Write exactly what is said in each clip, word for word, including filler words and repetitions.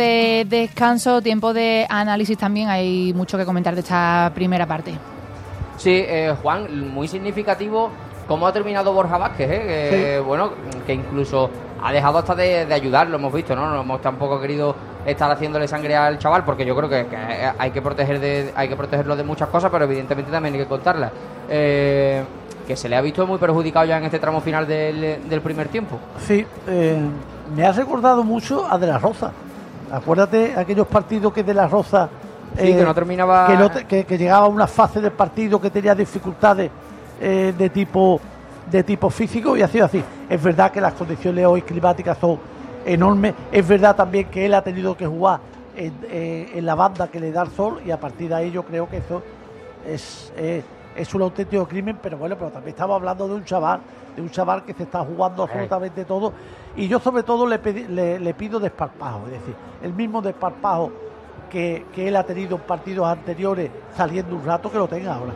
de descanso, tiempo de análisis también. Hay mucho que comentar de esta primera parte. Sí, eh, Juan, muy significativo cómo ha terminado Borja Vázquez, ¿eh? Que, sí. Bueno, que incluso ha dejado hasta de, de ayudar, lo hemos visto, ¿no? No hemos tampoco querido estar haciéndole sangre al chaval, porque yo creo que, que hay que proteger de, hay que protegerlo de muchas cosas, pero evidentemente también hay que contarlas. Eh, que se le ha visto muy perjudicado ya en este tramo final del, del primer tiempo. Sí, eh, me ha recordado mucho a De La Roza. Acuérdate aquellos partidos que De La Roza sí, eh, que no terminaba que, no te, que, que llegaba a una fase del partido que tenía dificultades eh, de tipo de tipo físico, y ha sido así. Es verdad que las condiciones hoy climáticas son enormes, es verdad también que él ha tenido que jugar en, eh, en la banda que le da el sol, y a partir de ahí yo creo que eso es, eh, es un auténtico crimen, pero bueno, pero también estamos hablando de un chaval, de un chaval que se está jugando absolutamente todo, y yo sobre todo le, pedi, le, le pido desparpajo, es decir, el mismo desparpajo que, que él ha tenido en partidos anteriores saliendo un rato, que lo tenga ahora.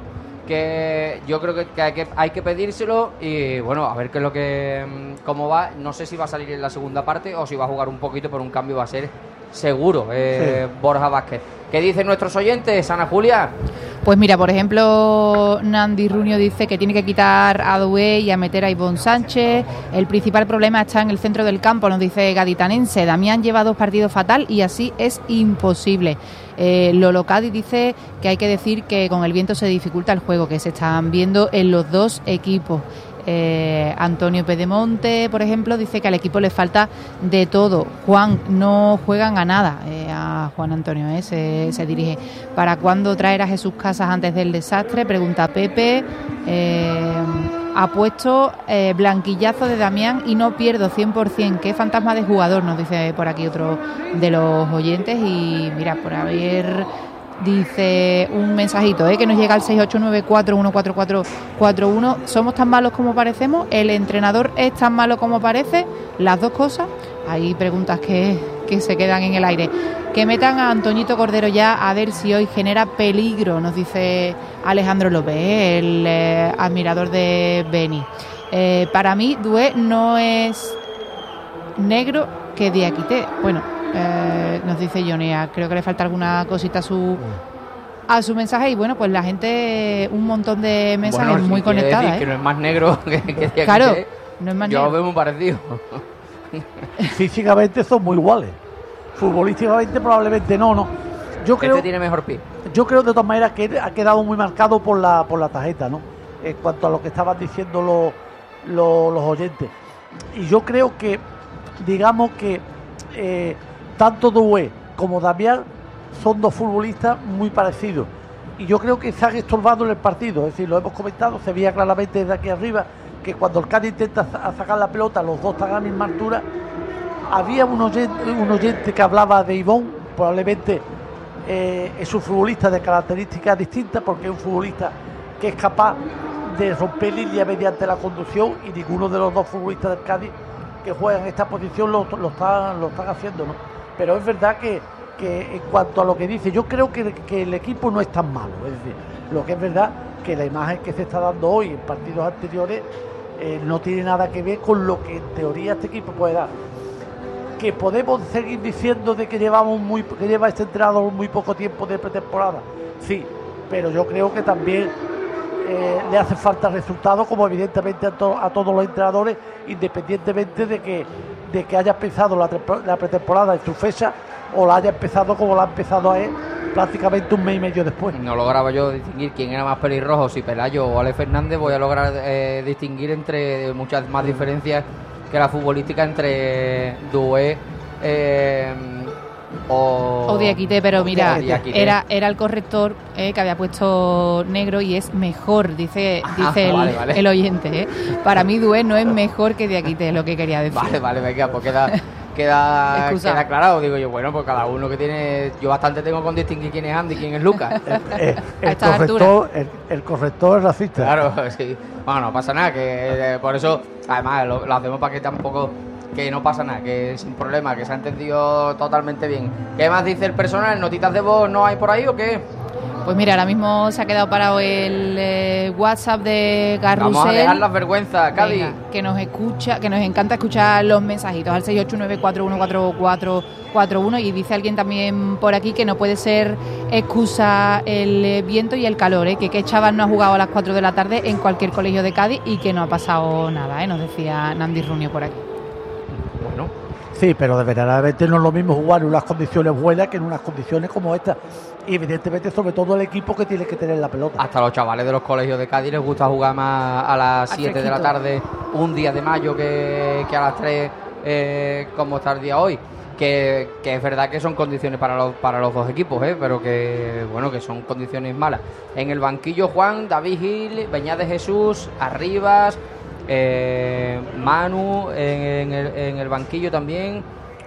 Que yo creo que, que, hay que hay que pedírselo, y bueno, a ver qué es lo que cómo va. No sé si va a salir en la segunda parte o si va a jugar un poquito, pero un cambio va a ser seguro. eh, sí. Borja Vázquez. ¿Qué dicen nuestros oyentes, Ana Julia? Pues mira, por ejemplo, Nandi Runio dice que tiene que quitar a Doué y a meter a Ivonne Sánchez. El principal problema está en el centro del campo, nos dice Gaditanense. Damián lleva dos partidos fatal y así es imposible. Eh, Lolo Cádiz dice que hay que decir que con el viento se dificulta el juego, que se están viendo en los dos equipos. Eh, Antonio Pedemonte, por ejemplo, dice que al equipo le falta de todo. Juan, no juegan a nada. Eh, a Juan Antonio eh, se, se dirige. ¿Para cuándo traer a Jesús Casas antes del desastre? Pregunta Pepe. Eh, ha puesto eh, blanquillazo de Damián y no pierdo cien por ciento. Qué fantasma de jugador, nos dice por aquí otro de los oyentes. Y mira, por haber... Dice un mensajito ¿eh? que nos llega al seis ocho nueve cuatro uno cuatro cuatro cuatro uno. ¿Somos tan malos como parecemos? ¿El entrenador es tan malo como parece? Las dos cosas. Hay preguntas que, que se quedan en el aire. Que metan a Antoñito Cordero ya, a ver si hoy genera peligro, nos dice Alejandro López, ¿eh? el eh, admirador de Beni. Eh, para mí Doué no es negro que Diakité. Bueno, Eh, nos dice Jonea, creo que le falta alguna cosita a su a su mensaje, y bueno, pues la gente, un montón de mensajes bueno, muy conectadas. Decir ¿eh? que no es más negro que, que Diakité. Claro, no es más yo negro. lo veo muy parecido. Físicamente son muy iguales, futbolísticamente probablemente no, no. Yo creo, este tiene mejor pie. Yo creo de todas maneras que ha quedado muy marcado por la por la tarjeta, ¿no? En cuanto a lo que estaban diciendo los, los, los oyentes. Y yo creo que, digamos que eh, tanto Doué como Damián son dos futbolistas muy parecidos, y yo creo que se han estorbado en el partido. Es decir, lo hemos comentado, se veía claramente desde aquí arriba que cuando el Cádiz intenta sacar la pelota, los dos están a la misma altura. Había un oyente, un oyente que hablaba de Ivonne, probablemente eh, es un futbolista de características distintas, porque es un futbolista que es capaz de romper línea mediante la conducción, y ninguno de los dos futbolistas del Cádiz que juegan en esta posición lo, lo, están, lo están haciendo, ¿no? Pero es verdad que, que en cuanto a lo que dice, yo creo que, que el equipo no es tan malo. Es decir, lo que es verdad que la imagen que se está dando hoy en partidos anteriores eh, no tiene nada que ver con lo que en teoría este equipo puede dar. Que podemos seguir diciendo de que llevamos muy que lleva este entrenador muy poco tiempo de pretemporada, sí, pero yo creo que también eh, le hace falta resultados, como evidentemente a, to, a todos los entrenadores, independientemente de que de que haya empezado la, la pretemporada en su fecha o la haya empezado como la ha empezado a él, prácticamente un mes y medio después. No lograba yo distinguir quién era más pelirrojo, si Pelayo o Ale Fernández. Voy a lograr eh, distinguir entre muchas más diferencias que la futbolística entre Doué eh, o, o Diakité, pero mira, Diakité. era era el corrector eh, que había puesto negro y es mejor, dice Ajá, dice el, vale, vale. el oyente. ¿eh? Para mí Doué no es mejor que Diakité, es lo que quería decir. Vale, vale, venga, pues queda, queda, queda aclarado. Digo yo, bueno, pues cada uno que tiene... Yo bastante tengo con distinguir quién es Andy y quién es Lucas. el, el, el, corrector, el, el corrector es racista. Claro, sí. Bueno, no pasa nada, que eh, por eso, además, lo, lo hacemos para que tampoco... Que no pasa nada, que sin problema, que se ha entendido totalmente bien. ¿Qué más dice el personal? ¿Notitas de voz no hay por ahí o qué? Pues mira, ahora mismo se ha quedado parado el eh, WhatsApp de Carrusel. Vamos a dejar las vergüenzas, Cádiz. Venga, que nos escucha, que nos encanta escuchar los mensajitos al seis ocho nueve cuatro uno cuatro cuatro cuatro uno, y dice alguien también por aquí que no puede ser excusa el eh, viento y el calor, ¿eh? que qué chaval no ha jugado a las cuatro de la tarde en cualquier colegio de Cádiz y que no ha pasado nada, ¿eh? nos decía Nandi Runio por aquí. Bueno, sí, pero de verdaderamente no es lo mismo jugar en unas condiciones buenas que en unas condiciones como esta. Y evidentemente, sobre todo el equipo que tiene que tener la pelota. hasta los chavales de los colegios de Cádiz les gusta jugar más a las siete de la tarde un día de mayo que, que a las tres, eh, como está el día hoy. Que, que es verdad que son condiciones para los para los dos equipos, ¿eh? Pero que bueno, que son condiciones malas. En el banquillo, Juan, David Gil, Beñat de Jesús, Arribas, eh, Manu en, en, el, en el banquillo también,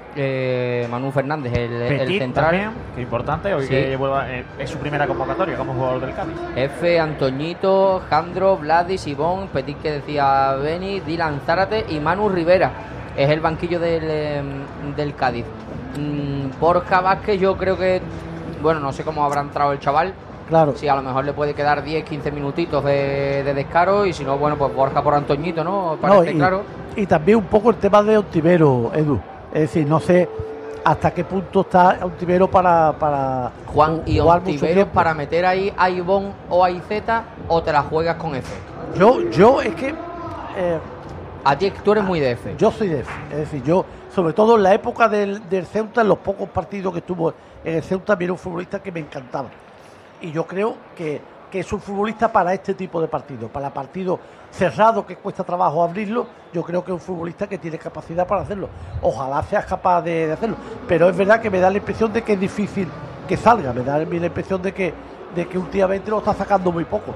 eh, Manu Fernández, el, el central. También, que importante, hoy sí. que vuelva, eh, es su primera convocatoria como jugador del Cádiz. F, Antoñito, Jandro, Vladis, Ivón, Petit, que decía Beni, Dylan Zárate y Manu Rivera. Es el banquillo del, eh, del Cádiz. Mm, Borja Vázquez, yo creo que, bueno, no sé cómo habrá entrado el chaval. Claro. Sí, a lo mejor le puede quedar diez, quince minutitos de, de descaro, y si no, bueno, pues Borja por Antoñito, ¿no? Parece No, y, claro. Y también un poco el tema de Ontivero, Edu. Es decir, no sé hasta qué punto está Ontivero para, para Juan, y jugar mucho Ontiveros tiempo. para meter ahí a Ivón o a Izeta, o te la juegas con F. Yo, yo es que... Eh, A ti, tú eres muy de F. Yo soy de F. Es decir, yo, sobre todo en la época del, del Ceuta, en los pocos partidos que estuvo en el Ceuta, era un futbolista que me encantaba. Y yo creo que, que es un futbolista para este tipo de partidos, para partidos cerrados que cuesta trabajo abrirlo. Yo creo que es un futbolista que tiene capacidad para hacerlo. Ojalá seas capaz de, de hacerlo. Pero es verdad que me da la impresión de que es difícil que salga. Me da a mí la impresión de que, de que últimamente lo está sacando muy poco.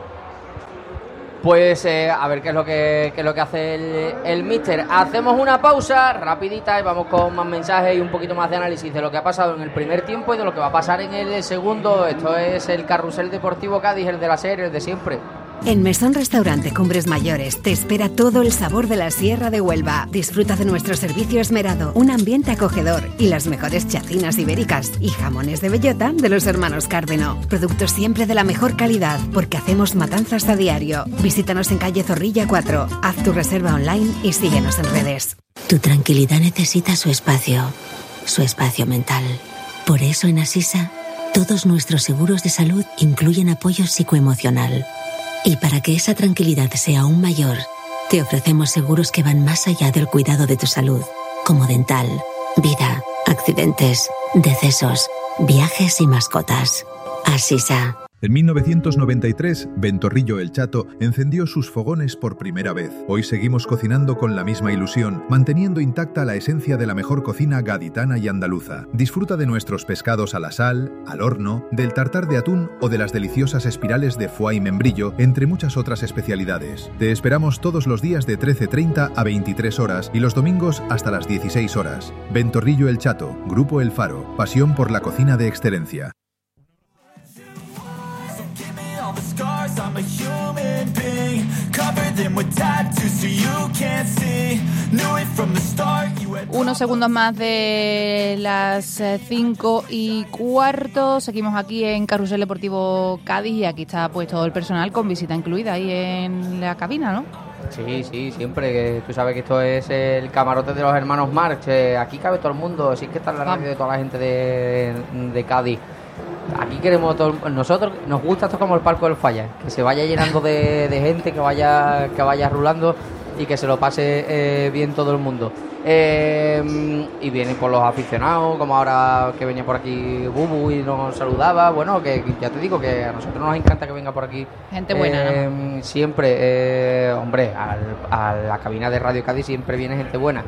Pues eh, a ver qué es lo que, qué es lo que hace el, el míster. Hacemos una pausa rapidita y vamos con más mensajes y un poquito más de análisis de lo que ha pasado en el primer tiempo y de lo que va a pasar en el segundo. Esto es el Carrusel Deportivo Cádiz, el de la serie, el de siempre. En Mesón Restaurante Cumbres Mayores te espera todo el sabor de la Sierra de Huelva. Disfruta de nuestro servicio esmerado, un ambiente acogedor y las mejores chacinas ibéricas y jamones de bellota de los hermanos Cárdeno. Productos siempre de la mejor calidad porque hacemos matanzas a diario. Visítanos en calle Zorrilla cuatro, haz tu reserva online y síguenos en redes. Tu tranquilidad necesita su espacio, su espacio mental. Por eso en Asisa, todos nuestros seguros de salud incluyen apoyo psicoemocional. Y para que esa tranquilidad sea aún mayor, te ofrecemos seguros que van más allá del cuidado de tu salud, como dental, vida, accidentes, decesos, viajes y mascotas. Asisa. En mil novecientos noventa y tres, Ventorrillo El Chato encendió sus fogones por primera vez. Hoy seguimos cocinando con la misma ilusión, manteniendo intacta la esencia de la mejor cocina gaditana y andaluza. Disfruta de nuestros pescados a la sal, al horno, del tartar de atún o de las deliciosas espirales de foie y membrillo, entre muchas otras especialidades. Te esperamos todos los días de trece treinta a veintitrés horas y los domingos hasta las dieciséis horas. Ventorrillo El Chato, Grupo El Faro, pasión por la cocina de excelencia. I'm a human being, cover them with tattoos so you can't see. Knew it from the start. Unos segundos más de las cinco y cuarto. Seguimos aquí en Carrusel Deportivo Cádiz y aquí está pues todo el personal con visita incluida ahí en la cabina, ¿no? Sí, sí, siempre. Que tú sabes que esto es el camarote de los hermanos March. Eh, aquí cabe todo el mundo. Sí, es que está en la radio de toda la gente de, de Cádiz. Aquí queremos todo, nosotros nos gusta esto como el palco del Falla, que se vaya llenando de, de gente, que vaya que vaya rulando y que se lo pase eh, bien todo el mundo. Eh, y vienen por los aficionados, como ahora que venía por aquí Bubu y nos saludaba. Bueno, que ya te digo que a nosotros nos encanta que venga por aquí gente buena, eh, ¿no? Siempre, eh, hombre, al, a la cabina de Radio Cádiz siempre viene gente buena.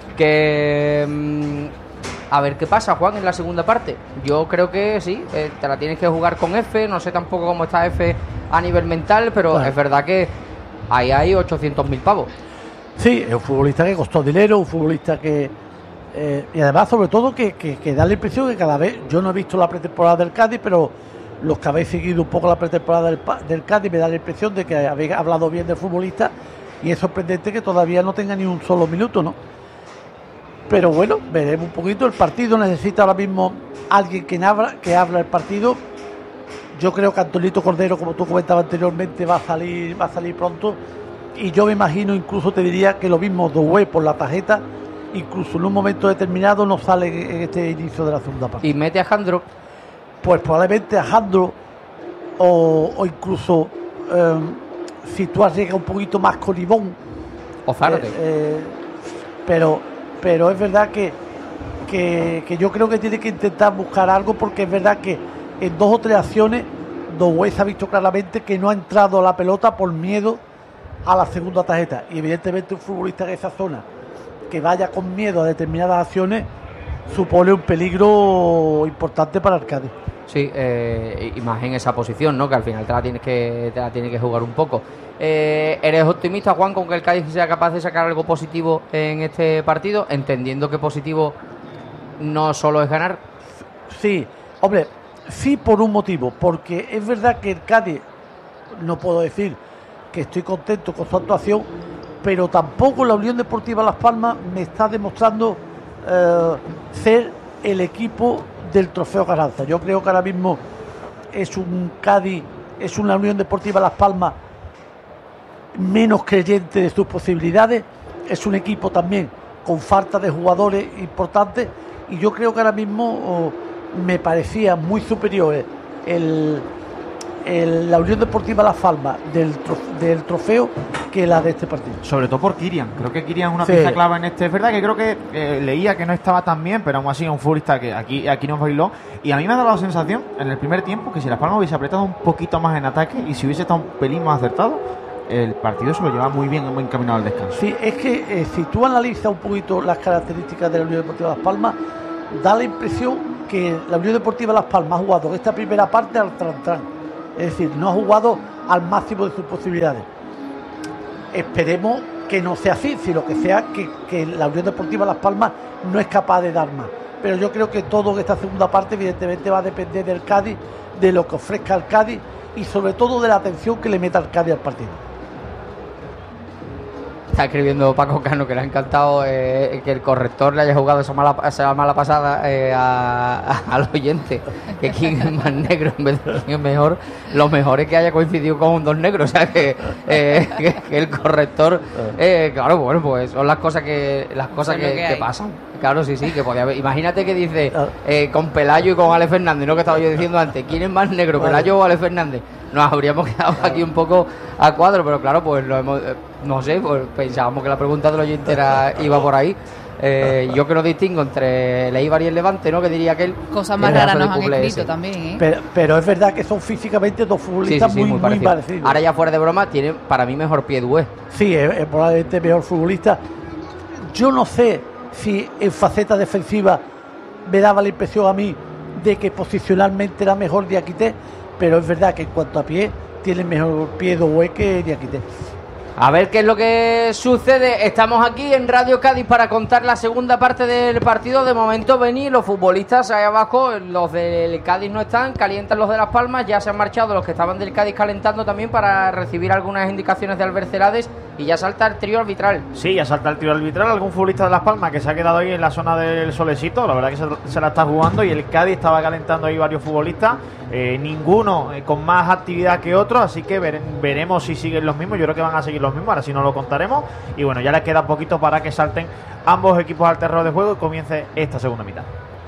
Que a ver qué pasa, Juan, en la segunda parte. Yo creo que sí, eh, te la tienes que jugar con F. No sé tampoco cómo está F a nivel mental, pero bueno, es verdad que ahí hay ochocientos mil pavos. Sí, es un futbolista que costó dinero, un futbolista que... Eh, y además, sobre todo, que, que, que da la impresión que cada vez... Yo no he visto la pretemporada del Cádiz, pero los que habéis seguido un poco la pretemporada del, del Cádiz me da la impresión de que habéis hablado bien del futbolista y es sorprendente que todavía no tenga ni un solo minuto, ¿no? Pero bueno, veremos un poquito. El partido necesita ahora mismo alguien que habla, que habla el partido. Yo creo que Antonito Cordero, como tú comentabas anteriormente, va a salir, va a salir pronto. Y yo me imagino, incluso te diría que lo mismo Doué por la tarjeta, incluso en un momento determinado no sale en este inicio de la segunda parte. ¿Y mete a Jandro? Pues probablemente a Jandro o, o incluso eh, si tú arriesgas un poquito más con Ivón. O Zárate. Eh, eh, pero, pero es verdad que, que, que yo creo que tiene que intentar buscar algo, porque es verdad que en dos o tres acciones Doué se ha visto claramente que no ha entrado a la pelota por miedo a la segunda tarjeta. Y evidentemente un futbolista de esa zona que vaya con miedo a determinadas acciones supone un peligro importante para el Cádiz. Sí, eh, y más en esa posición, ¿no? Que al final te la tienes que, te la tienes que jugar un poco. Eh, ¿Eres optimista, Juan, con que el Cádiz sea capaz de sacar algo positivo en este partido? Entendiendo que positivo no solo es ganar. Sí, hombre, sí, por un motivo, porque es verdad que el Cádiz, no puedo decir que estoy contento con su actuación, pero tampoco la Unión Deportiva Las Palmas me está demostrando eh, ser el equipo del Trofeo Carranza. Yo creo que ahora mismo es un Cádiz, es una Unión Deportiva Las Palmas menos creyente de sus posibilidades, es un equipo también con falta de jugadores importantes, y yo creo que ahora mismo oh, me parecía muy superior el, el, la Unión Deportiva Las Palmas del, del trofeo que la de este partido. Sobre todo por Kirian, creo que Kirian es una Sí. pieza clave en este. Es verdad que creo que eh, leía que no estaba tan bien, pero aún así es un futbolista que aquí, aquí nos bailó. Y a mí me ha dado la sensación en el primer tiempo que si Las Palmas hubiese apretado un poquito más en ataque y si hubiese estado un pelín más acertado, el partido se lo lleva muy bien, muy encaminado al descanso. Sí, es que eh, si tú analizas un poquito las características de la Unión Deportiva Las Palmas, da la impresión que la Unión Deportiva Las Palmas ha jugado en esta primera parte al tran-tran, es decir, no ha jugado al máximo de sus posibilidades. Esperemos que no sea así, sino que sea que, que la Unión Deportiva Las Palmas no es capaz de dar más. Pero yo creo que todo en esta segunda parte evidentemente va a depender del Cádiz, de lo que ofrezca el Cádiz y sobre todo de la atención que le meta el Cádiz al partido. Está escribiendo Paco Cano que le ha encantado eh, que el corrector le haya jugado esa mala, esa mala pasada eh, a, a, al oyente. Que quién es más negro en vez de quién es mejor. Lo mejor es que haya coincidido con dos negros. O sea, que, eh, que, que el corrector. Eh, claro, bueno, pues son las cosas que las cosas que, que, que pasan. Claro, sí, sí, que podía haber. Imagínate que dice eh, con Pelayo y con Alex Fernández, ¿no? Que estaba yo diciendo antes. ¿Quién es más negro, Pelayo o Alex Fernández? Nos habríamos quedado aquí un poco a cuadro, pero claro, pues lo hemos, eh, no sé, pues pensábamos que la pregunta del oyente era, iba por ahí. Eh, yo que no distingo entre el Eibar y el Levante, ¿no? Que diría aquel. Cosas más raras nos han escrito también, ¿eh? Pero, pero es verdad que son físicamente dos futbolistas sí, sí, sí, muy, muy, muy parecidos. Ahora ya fuera de broma, tiene para mí mejor pie Doué. Sí, es, es probablemente mejor futbolista. Yo no sé si en faceta defensiva me daba la impresión a mí de que posicionalmente era mejor Diakité, pero es verdad que en cuanto a pie tiene mejor pie Doué que Diakité. A ver qué es lo que sucede. Estamos aquí en Radio Cádiz para contar la segunda parte del partido. De momento, Beni, los futbolistas ahí abajo, los del Cádiz no están, calientan los de Las Palmas, ya se han marchado los que estaban del Cádiz calentando también para recibir algunas indicaciones de Albert Celades y ya salta el trío arbitral. Sí, ya salta el trío arbitral, algún futbolista de Las Palmas que se ha quedado ahí en la zona del Solecito, la verdad que se, se la está jugando y el Cádiz estaba calentando ahí varios futbolistas, eh, ninguno eh, con más actividad que otro, así que vere, veremos si siguen los mismos, yo creo que van a seguir los mismos, ahora sí no lo contaremos, y bueno, ya les queda poquito para que salten ambos equipos al terreno de juego y comience esta segunda mitad.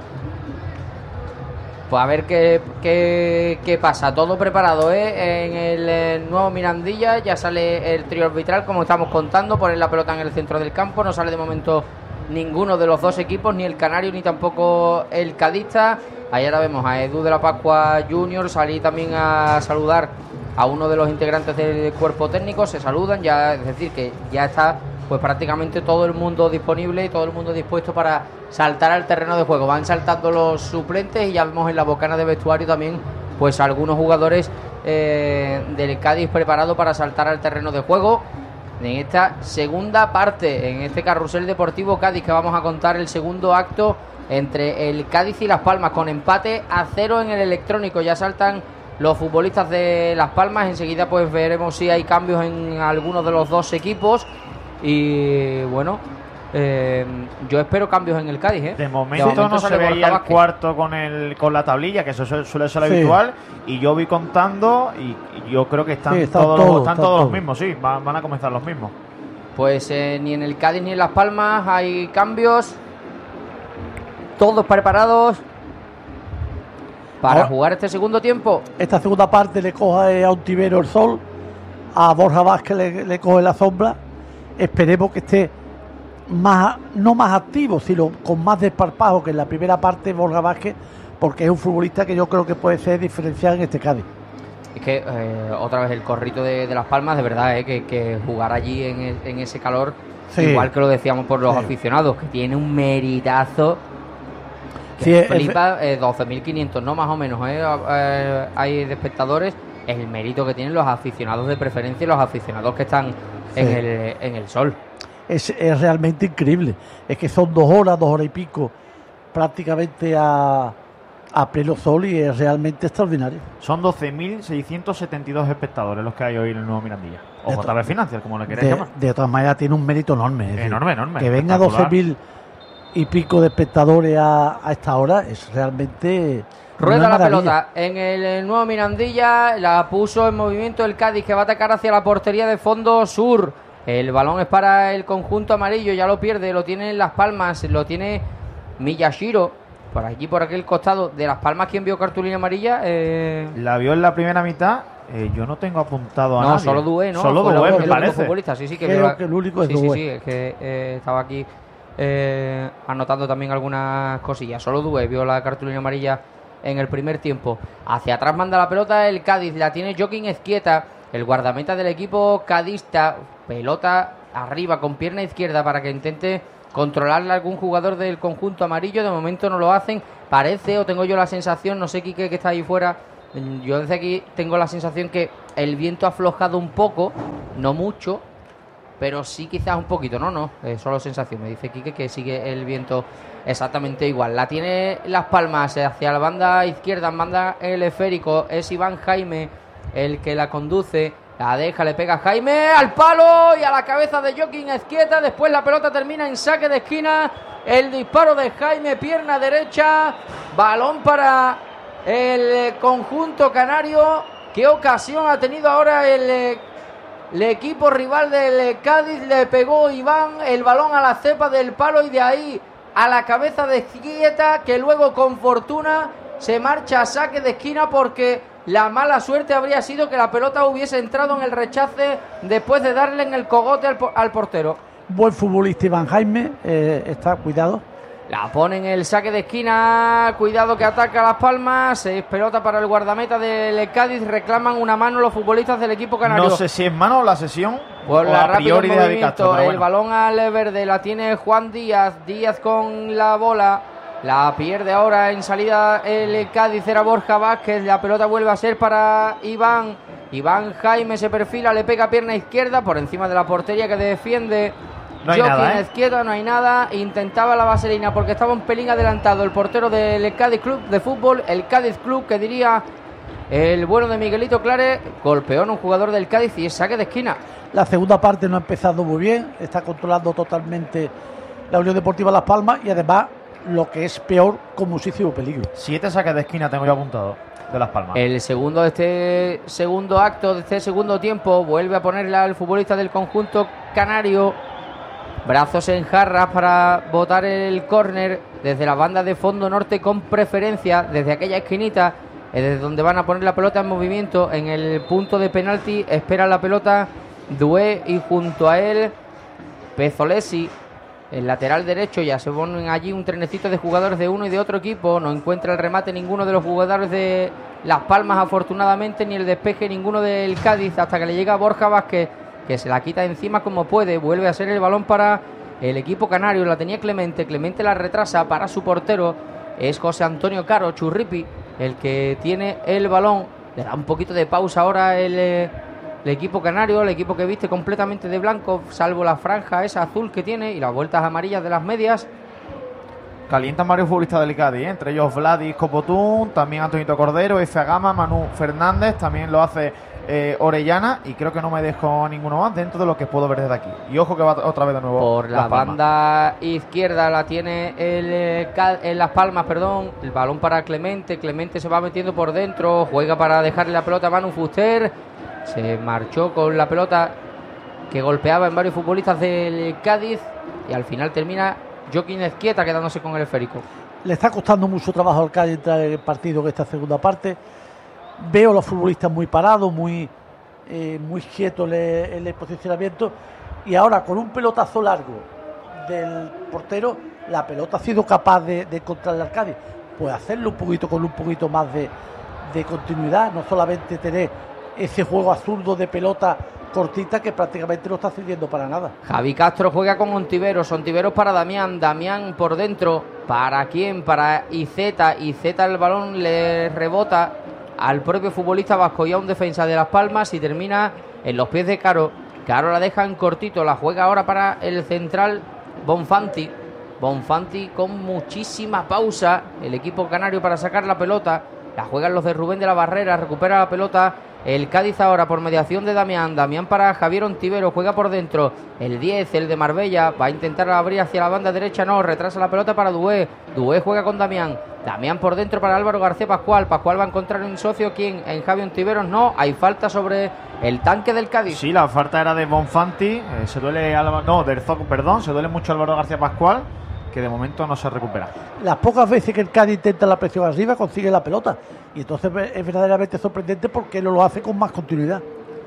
Pues a ver qué, qué, qué pasa. Todo preparado, ¿eh? En el, el nuevo Mirandilla ya sale el trío arbitral, como estamos contando, poner la pelota en el centro del campo. No sale de momento ninguno de los dos equipos, ni el canario ni tampoco el cadista. Ahí ahora vemos a Edu de la Pascua Junior salir también a saludar a uno de los integrantes del cuerpo técnico. Se saludan, ya, es decir, que ya está pues prácticamente todo el mundo disponible y todo el mundo dispuesto para saltar al terreno de juego. Van saltando los suplentes y ya vemos en la bocana de vestuario también pues algunos jugadores eh, del Cádiz preparados para saltar al terreno de juego en esta segunda parte, en este carrusel deportivo Cádiz, que vamos a contar el segundo acto entre el Cádiz y Las Palmas, con empate a cero en el electrónico. Ya saltan los futbolistas de Las Palmas, enseguida pues veremos si hay cambios en algunos de los dos equipos. Y bueno, Eh, yo espero cambios en el Cádiz, ¿eh? De momento, de momento no se veía el cuarto con el con la tablilla, que eso suele ser sí. habitual, y yo vi contando y, y yo creo que están, sí, están todos, todos, están están todos todos. los mismos, sí, van, van a comenzar los mismos. Pues eh, ni en el Cádiz ni en Las Palmas hay cambios. Todos preparados para Ahora, jugar este segundo tiempo. Esta segunda parte le coge a Ontivero el sol, a Borja Vázquez le, le coge la sombra. Esperemos que esté más, no más activo, sino con más desparpajo que en la primera parte Borja Vázquez, porque es un futbolista que yo creo que puede ser diferencial en este Cádiz. Es que eh, otra vez el corrito de, de Las Palmas, de verdad, eh, que, que jugar allí en, el, en ese calor, sí. igual que lo decíamos por los sí. aficionados, que tiene un meritazo. Que sí, flipa, eh, doce mil quinientos, no más o menos, eh, eh, hay de espectadores. El mérito que tienen los aficionados de preferencia y los aficionados que están sí. en, el, en el sol. Es, es realmente increíble. Es que son dos horas, dos horas y pico prácticamente a, a pleno sol y es realmente extraordinario. Son doce mil seiscientos setenta y dos espectadores los que hay hoy en el nuevo Mirandilla. O J B Financial, como le queréis de, llamar. De todas maneras tiene un mérito enorme. Es decir, enorme, enorme. Que venga doce mil y pico de espectadores a, a esta hora es realmente... Rueda la pelota en el, el nuevo Mirandilla, la puso en movimiento el Cádiz, que va a atacar hacia la portería de fondo sur. El balón es para el conjunto amarillo, ya lo pierde, lo tiene en Las Palmas, lo tiene Miyashiro, por aquí, por aquel costado de Las Palmas. ¿Quién vio cartulina amarilla? Eh... La vio en la primera mitad, eh, yo no tengo apuntado a no, nadie. Solo Dué, ¿no? Solo Dué, me parece. Futbolista. Sí, sí, que creo la... que el único es sí, Dué. Sí, sí, es que eh, estaba aquí eh, anotando también algunas cosillas. Solo Dué vio la cartulina amarilla en el primer tiempo. Hacia atrás manda la pelota el Cádiz, la tiene Joaquín Ezquieta, el guardameta del equipo cadista. Pelota arriba con pierna izquierda para que intente controlarle a algún jugador del conjunto amarillo. De momento no lo hacen, parece, o tengo yo la sensación, no sé, Quique, que está ahí fuera, yo desde aquí tengo la sensación que el viento ha aflojado un poco, no mucho, pero sí quizás un poquito. No, no, es solo sensación, me dice Quique que sigue el viento exactamente igual. La tiene Las Palmas hacia la banda izquierda, manda el esférico, es Iván Jaime el que la conduce, la deja, le pega Jaime al palo y a la cabeza de Joaquín Ezquieta. Después la pelota termina en saque de esquina, el disparo de Jaime, pierna derecha, balón para el conjunto canario. ¿Qué ocasión ha tenido ahora el El equipo rival del Cádiz? Le pegó Iván el balón a la cepa del palo y de ahí a la cabeza de Ezquieta, que luego con fortuna se marcha a saque de esquina, porque la mala suerte habría sido que la pelota hubiese entrado en el rechace después de darle en el cogote al, al portero. Buen futbolista Iván Jaime, eh, está, cuidado. La pone en el saque de esquina, cuidado que ataca Las Palmas, es pelota para el guardameta del Cádiz, reclaman una mano los futbolistas del equipo canario. No sé si es mano o la sesión, por o la a rápido priori de movimiento, Castro, pero el bueno. balón al verde, la tiene Juan Díaz, Díaz con la bola, la pierde ahora en salida el Cádiz, era Borja Vázquez, la pelota vuelve a ser para Iván, Iván Jaime se perfila, le pega pierna izquierda por encima de la portería que defiende. No hay Joaquín nada, ¿eh? Ezquieta, no hay nada, intentaba la vaselina porque estaba un pelín adelantado el portero del Cádiz Club de Fútbol, el Cádiz Club, que diría el bueno de Miguelito Clare, golpeó a un jugador del Cádiz y es saque de esquina. La segunda parte no ha empezado muy bien, está controlando totalmente la Unión Deportiva Las Palmas y además, lo que es peor, con muchísimo peligro. Siete saques de esquina tengo yo apuntado de Las Palmas. El segundo de este segundo acto, de este segundo tiempo, vuelve a ponerle al futbolista del conjunto canario. Brazos en jarras para botar el córner desde la banda de fondo norte con preferencia, desde aquella esquinita, desde donde van a poner la pelota en movimiento en el punto de penalti. Espera la pelota Dué y junto a él Pezzolesi, el lateral derecho. Ya se ponen allí un trenecito de jugadores de uno y de otro equipo. No encuentra el remate ninguno de los jugadores de Las Palmas, afortunadamente, ni el despeje ninguno del Cádiz, hasta que le llega Borja Vázquez, que se la quita encima como puede. Vuelve a ser el balón para el equipo canario. La tenía Clemente, Clemente la retrasa para su portero, es José Antonio Caro Churripi el que tiene el balón. Le da un poquito de pausa ahora el, el equipo canario, el equipo que viste completamente de blanco, salvo la franja esa azul que tiene y las vueltas amarillas de las medias. Calientan varios futbolistas del Cádiz, ¿eh? Entre ellos Vladis Copotún, también Antonito Cordero, Efe Gama, Manu Fernández, también lo hace eh, Orellana, y creo que no me dejo ninguno más dentro de lo que puedo ver desde aquí. Y ojo que va otra vez de nuevo por la Las Palmas. banda izquierda la tiene el, eh, Cal- en Las Palmas, perdón, el balón para Clemente, Clemente se va metiendo por dentro, juega para dejarle la pelota a Manu Fuster, se marchó con la pelota que golpeaba en varios futbolistas del Cádiz y al final termina Joaquín Ezquieta quedándose con el esférico. Le está costando mucho trabajo al Cádiz entrar en el partido en esta segunda parte. Veo a los futbolistas muy parados, muy, eh, muy quietos en el, en el posicionamiento. Y ahora con un pelotazo largo del portero, la pelota ha sido capaz de, de encontrarle al Cádiz. Pues hacerlo un poquito con un poquito más de, de continuidad, no solamente tener ese juego absurdo de pelota cortita que prácticamente no está sirviendo para nada. Javi Castro juega con Ontiveros, Ontiveros para Damián, Damián por dentro, ¿para quién? Para Iceta, Iceta el balón le rebota al propio futbolista vasco y a un defensa de Las Palmas y termina en los pies de Caro. Caro la deja en cortito, la juega ahora para el central Bonfanti, Bonfanti con muchísima pausa, el equipo canario para sacar la pelota, la juegan los de Rubén de la Barrera, recupera la pelota el Cádiz ahora por mediación de Damián, Damián para Javier Ontivero, juega por dentro el diez, el de Marbella, va a intentar abrir hacia la banda derecha, no, retrasa la pelota para Dué, Dué juega con Damián, Damián por dentro para Álvaro García Pascual, Pascual va a encontrar un socio, ¿quién? En Javi Ontiveros, no, hay falta sobre el tanque del Cádiz. Sí, la falta era de Bonfanti, eh, se duele Álvaro, no, del Zoc, perdón, se duele mucho Álvaro García Pascual, que de momento no se recupera. Las pocas veces que el Cádiz intenta la presión arriba consigue la pelota y entonces es verdaderamente sorprendente porque no lo hace con más continuidad.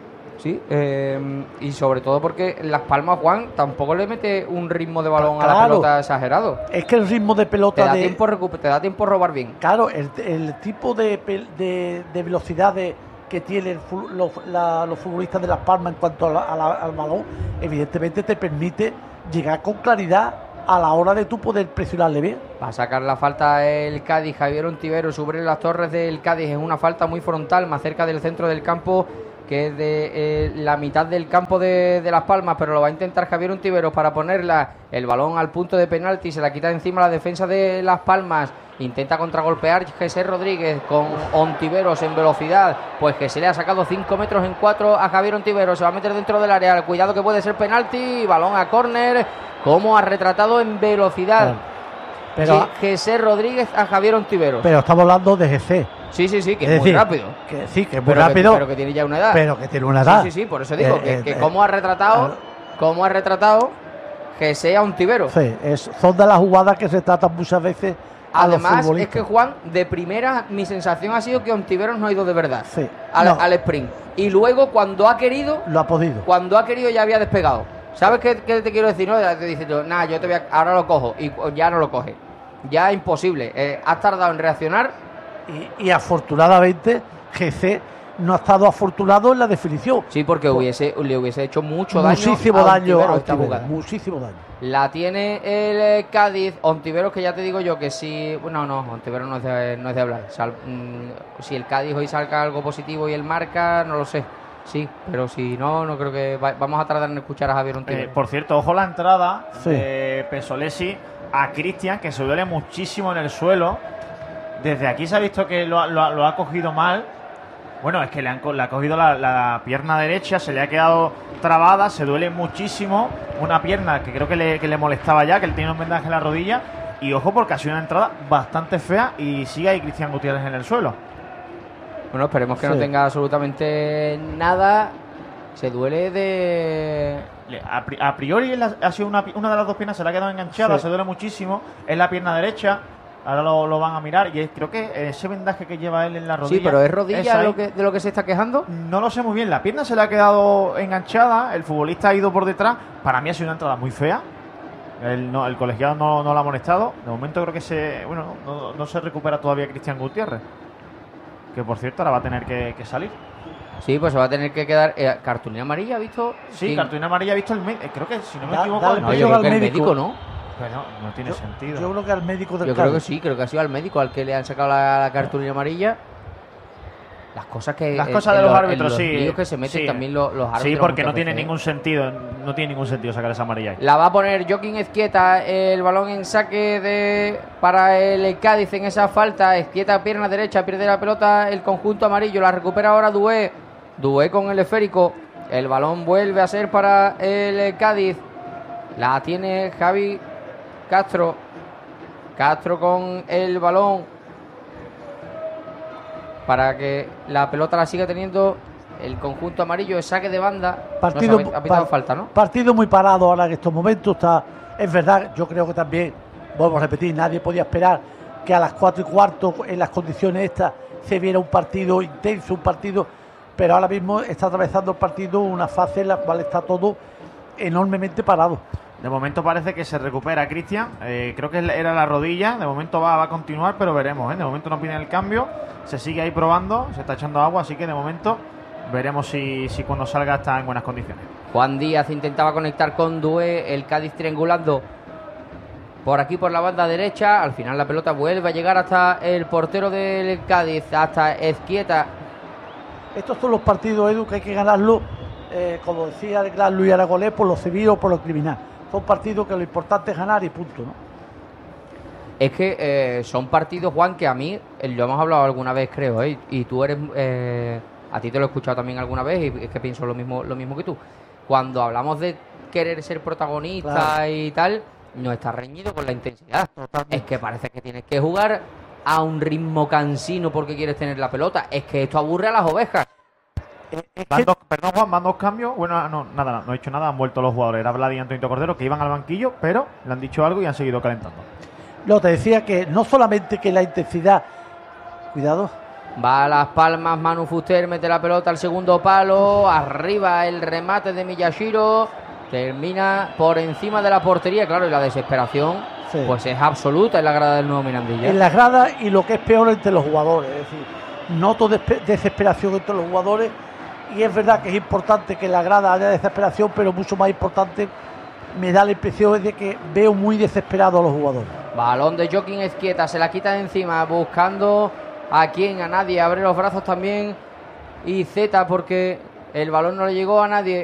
Sí, eh, y sobre todo porque Las Palmas, Juan, tampoco le mete un ritmo de balón Claro. a la pelota exagerado. Es que el ritmo de Te pelota da, de tiempo recu- te da tiempo robar bien. claro, el, el tipo de, pel- de, de velocidad de- que tienen los, la- los futbolistas de Las Palmas en cuanto a la- a la- al balón, evidentemente te permite llegar con claridad a la hora de tú poder presionarle bien. Va a sacar la falta el Cádiz, Javier Ontivero sobre las torres del Cádiz. Es una falta muy frontal, más cerca del centro del campo, que es de eh, la mitad del campo de, de Las Palmas, pero lo va a intentar Javier Ontivero para ponerla el balón al punto de penalti. Se la quita encima la defensa de Las Palmas. Intenta contragolpear José Rodríguez con Ontiveros en velocidad. Pues que se le ha sacado cinco metros en cuatro a Javier Ontiveros. Se va a meter dentro del área. Cuidado que puede ser penalti. Balón a córner. Como ha retratado en velocidad. Pero, José Rodríguez a Javier Ontiveros. pero estamos hablando de G C. Sí, sí, sí, que es, Es muy decir, rápido. Que sí, que es muy Pero que, rápido, pero que tiene ya una edad. pero que tiene una edad. Sí, sí, sí, por eso digo Eh, que, eh, que eh, cómo ha retratado, eh, cómo ha retratado José a Ontiveros. Sí, es, son de las jugadas que se tratan muchas veces a los Además, es futbolistas. que Juan, de primera, mi sensación ha sido que Ontiveros no ha ido de verdad Sí, al, no. al sprint. Y luego, cuando ha querido, Lo ha podido. cuando ha querido ya había despegado. ¿Sabes qué, qué te quiero decir? No, te dice tú, nada, yo te voy a, ahora lo cojo. Y ya no lo coge. Ya es imposible. Eh, has tardado en reaccionar. Y, y afortunadamente G C no ha estado afortunado en la definición. Sí, porque hubiese, le hubiese hecho mucho daño. Muchísimo a daño Ontiveros a esta Ontiveros, jugada. muchísimo daño. La tiene el eh, Cádiz, Ontiveros, que ya te digo yo que si... Bueno, no, Ontiveros no es de, no es de hablar. Sal- mm, si el Cádiz hoy salga algo positivo y él marca, no lo sé. Sí, pero si no, no creo que... va- vamos a tardar en escuchar a Javier Eh, Ontiveros. por cierto, ojo la entrada Sí. de Pesolesi a Cristian, que se duele muchísimo en el suelo. Desde aquí se ha visto que lo, ha- lo ha- lo ha cogido mal. Bueno, es que le, han, co- le ha cogido la, la pierna derecha, se le ha quedado trabada, se duele muchísimo. Una pierna que creo que le, que le molestaba ya, que él tiene un vendaje en la rodilla. Y ojo, porque ha sido una entrada bastante fea y sigue ahí Cristian Gutiérrez en el suelo. Bueno, esperemos que Sí. no tenga absolutamente nada. Se duele de... Le- A, pri- a priori él ha, ha sido una, pi- una de las dos piernas, se le ha quedado enganchada, Sí. se duele muchísimo. Es la pierna derecha, ahora lo, lo van a mirar. Y es- creo que ese vendaje que lleva él en la rodilla. Sí, pero es rodilla ahí. lo que, de lo que se está quejando. No lo sé muy bien, la pierna se le ha quedado enganchada, el futbolista ha ido por detrás. Para mí ha sido una entrada muy fea. El, no, el colegiado no, no lo ha molestado. De momento creo que se bueno no, no se recupera todavía Cristian Gutiérrez. Que por cierto ahora va a tener que, que salir. Sí, pues se va a tener que quedar... Eh, ¿Cartulina amarilla, ha visto? Sí, ¿Quién? cartulina amarilla ha visto el médico. Creo que si no me Da- equivoco. dale el No, peso yo médico- creo que al el médico. médico, ¿no? Pero no tiene Yo- sentido. Yo creo que al médico del Yo creo que Cádiz. sí, creo que ha sido al médico al que le han sacado la, la cartulina amarilla. Las cosas que... Las en- cosas en de los en árbitros, los sí. líos que se meten Sí. también los, los árbitros. Sí, porque no muchas tiene veces, ¿eh? ningún sentido. No tiene ningún sentido sacar esa amarilla ahí. La va a poner Joaquín Ezquieta, el balón en saque de para el Cádiz en esa falta. Ezquieta, pierna derecha, pierde la pelota el conjunto amarillo, la recupera ahora Dué. Dué con el esférico. El balón vuelve a ser para el Cádiz. La tiene Javi Castro. Castro con el balón para que la pelota la siga teniendo el conjunto amarillo. De saque de banda. Partido, no ha pitado pa, falta, ¿no? Partido muy parado ahora en estos momentos. Está, es verdad, yo creo que también, vuelvo a repetir, nadie podía esperar que a las cuatro y cuarto, en las condiciones estas, se viera un partido intenso, un partido, pero ahora mismo está atravesando el partido una fase en la cual está todo enormemente parado. De momento parece que se recupera Cristian, eh, creo que era la rodilla, de momento va, va a continuar, pero veremos, ¿eh? De momento no piden el cambio, se sigue ahí probando, se está echando agua, así que de momento veremos si, si cuando salga está en buenas condiciones. Juan Díaz intentaba conectar con Dué, el Cádiz triangulando por aquí por la banda derecha. Al final la pelota vuelve a llegar hasta el portero del Cádiz, hasta Ezquieta. Estos son los partidos, Edu, que hay que ganarlo, eh, como decía el gran Luis Aragonés, por lo civil o por lo criminal. Son partidos que lo importante es ganar y punto, ¿no? Es que eh, son partidos, Juan, que a mí, eh, lo hemos hablado alguna vez, creo, ¿eh? Y tú eres, eh, a ti te lo he escuchado también alguna vez y es que pienso lo mismo, lo mismo que tú. Cuando hablamos de querer ser protagonista, claro, y tal, no está reñido con la intensidad. Totalmente. Es que parece que tienes que jugar a un ritmo cansino porque quieres tener la pelota. Es que esto aburre a las ovejas. Van dos, perdón, Juan, van dos cambios. Bueno, no, nada, no he hecho nada, han vuelto los jugadores. Era Vladi y Antonio Cordero que iban al banquillo, pero le han dicho algo y han seguido calentando. No, te decía que no solamente que la intensidad. Cuidado. Va a Las Palmas, Manu Fuster mete la pelota al segundo palo. Arriba el remate de Miyashiro. Termina por encima de la portería, claro, y la desesperación, sí, pues es absoluta en la grada del Nuevo Mirandilla. En la grada y lo que es peor entre los jugadores. Es decir, noto desesperación entre los jugadores. Y es verdad que es importante que en la grada haya desesperación, pero mucho más importante me da la impresión de que veo muy desesperados a los jugadores. Balón de Joaquín Ezquieta, se la quita de encima, buscando a quién, a nadie, abre los brazos también y Z, porque el balón no le llegó a nadie.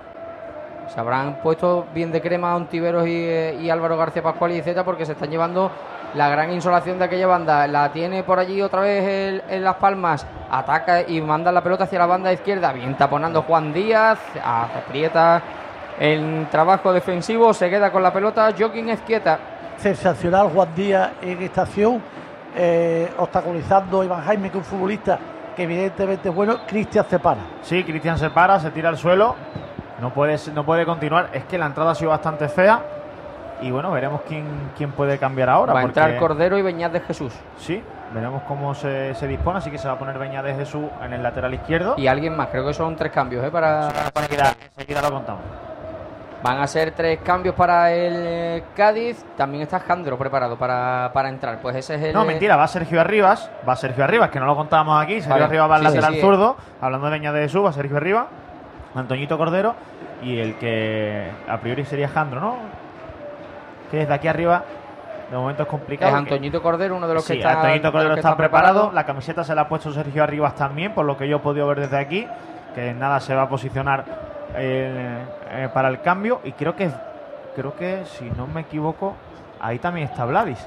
Se habrán puesto bien de crema a Ontiveros y, y Álvaro García Pascual y Z, porque se están llevando la gran insolación de aquella banda. La tiene por allí otra vez el, en Las Palmas, ataca y manda la pelota hacia la banda izquierda, bien taponando Juan Díaz, aprieta el trabajo defensivo, se queda con la pelota Joaquín Ezquieta. Sensacional Juan Díaz en esta acción, eh, obstaculizando a Iván Jaime, que es un futbolista que evidentemente es bueno. Cristian se para. Sí, Cristian se para, se tira al suelo, no puede, no puede continuar. Es que la entrada ha sido bastante fea. Y bueno, veremos quién, quién puede cambiar ahora. Va a porque... entrar Cordero y Beñat de Jesús. Sí, veremos cómo se, se dispone. Así que se va a poner Beñat de Jesús en el lateral izquierdo. Y alguien más, creo que son tres cambios, ¿eh? Para, sí, para enseguida, enseguida lo contamos. Van a ser tres cambios para el Cádiz. También está Jandro preparado para, para entrar. Pues ese es el... No, mentira, va Sergio Arribas. Va Sergio Arribas, que no lo contábamos aquí. Sergio vale. Arribas va al sí, lateral sí, sí, zurdo. Eh. Hablando de Beñat de Jesús, va Sergio Arribas, Antoñito Cordero. Y el que a priori sería Jandro, ¿no? Que desde aquí arriba de momento es complicado. Es Antoñito Cordero, uno de los sí, que está Antoñito Cordero que está, está preparado. preparado. La camiseta se la ha puesto Sergio Arribas también, por lo que yo he podido ver desde aquí, que nada se va a posicionar eh, eh, para el cambio. Y creo que creo que si no me equivoco, ahí también está Vladis.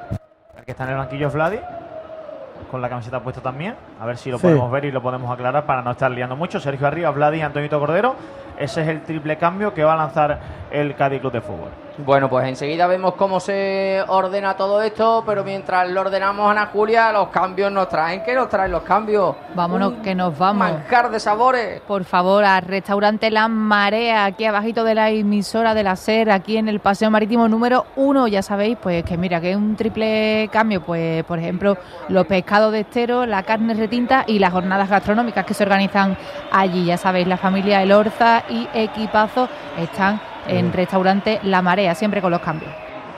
El que está en el banquillo es Vladis, con la camiseta puesta también. A ver si lo sí. podemos ver y lo podemos aclarar para no estar liando mucho. Sergio Arribas, Vladis, Antoñito Cordero. Ese es el triple cambio que va a lanzar el Cádiz Club de Fútbol. Bueno, pues enseguida vemos cómo se ordena todo esto, pero mientras lo ordenamos, Ana Julia, los cambios nos traen. ¿Qué nos traen los cambios? Vámonos, Un que nos vamos. Manjar de sabores. Por favor, al restaurante La Marea, aquí abajito de la emisora de la SER, aquí en el Paseo Marítimo número uno. Ya sabéis, pues que mira, que es un triple cambio, pues por ejemplo, los pescados de estero, la carne retinta y las jornadas gastronómicas que se organizan allí. Ya sabéis, la familia Elorza y Equipazo están en restaurante La Marea, siempre con los cambios.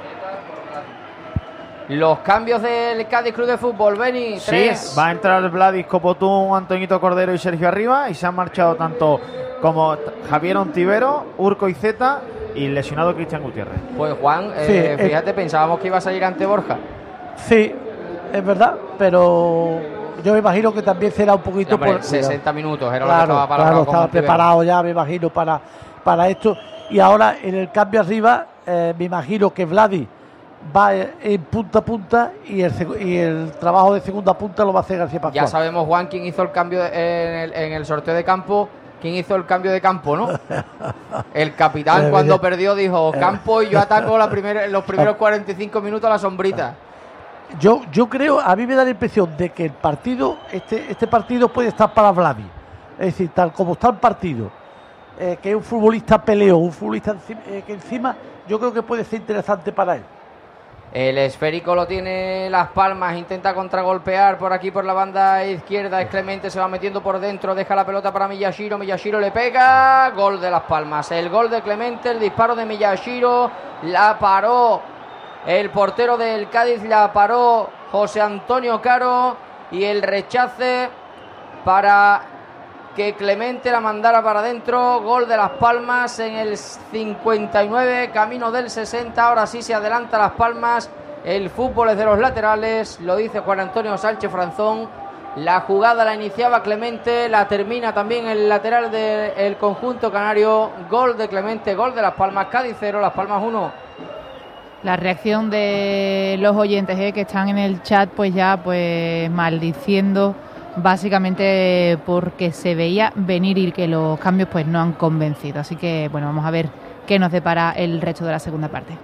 Los cambios del Cádiz Club de Fútbol, Beni, sí, tres. Va a entrar Vladis Copotún, Antoñito Cordero y Sergio Arribas, y se han marchado tanto como Javier Ontivero, Urco y Zeta, y lesionado Cristian Gutiérrez. Pues Juan, sí, eh, fíjate, eh, pensábamos que iba a salir ante Borja. Sí, es verdad, pero yo me imagino que también será un poquito hombre, por sesenta minutos, era claro, lo que estaba para claro, estaba preparado ya, me imagino, para, para esto. Y ahora en el cambio arriba, eh, me imagino que Vladi va en punta a punta y el, y el trabajo de segunda punta lo va a hacer García Pascual. Ya sabemos, Juan, quién hizo el cambio en el, en el sorteo de campo. ¿Quién hizo el cambio de campo, no? El capitán cuando perdió dijo campo y yo ataco la primer, los primeros cuarenta y cinco minutos a la sombrita. Yo, yo creo, a mí me da la impresión de que el partido, este, este partido puede estar para Vladi. Es decir, tal como está el partido, eh, que es un futbolista peleo, un futbolista encima, eh, que encima yo creo que puede ser interesante para él. El esférico lo tiene Las Palmas, intenta contragolpear por aquí por la banda izquierda, es Clemente, se va metiendo por dentro, deja la pelota para Miyashiro, Miyashiro le pega, gol de Las Palmas, el gol de Clemente, el disparo de Miyashiro, la paró el portero del Cádiz, la paró José Antonio Caro y el rechace para que Clemente la mandara para adentro. Gol de Las Palmas en el cincuenta y nueve, camino del sesenta. Ahora sí se adelanta Las Palmas. El fútbol es de los laterales, lo dice Juan Antonio Sánchez Franzón. La jugada la iniciaba Clemente, la termina también el lateral del conjunto canario. Gol de Clemente, gol de Las Palmas. Cádiz cero, Las Palmas uno. La reacción de los oyentes eh, que están en el chat, pues ya pues maldiciendo, básicamente porque se veía venir y que los cambios pues no han convencido. Así que bueno, vamos a ver qué nos depara el resto de la segunda parte.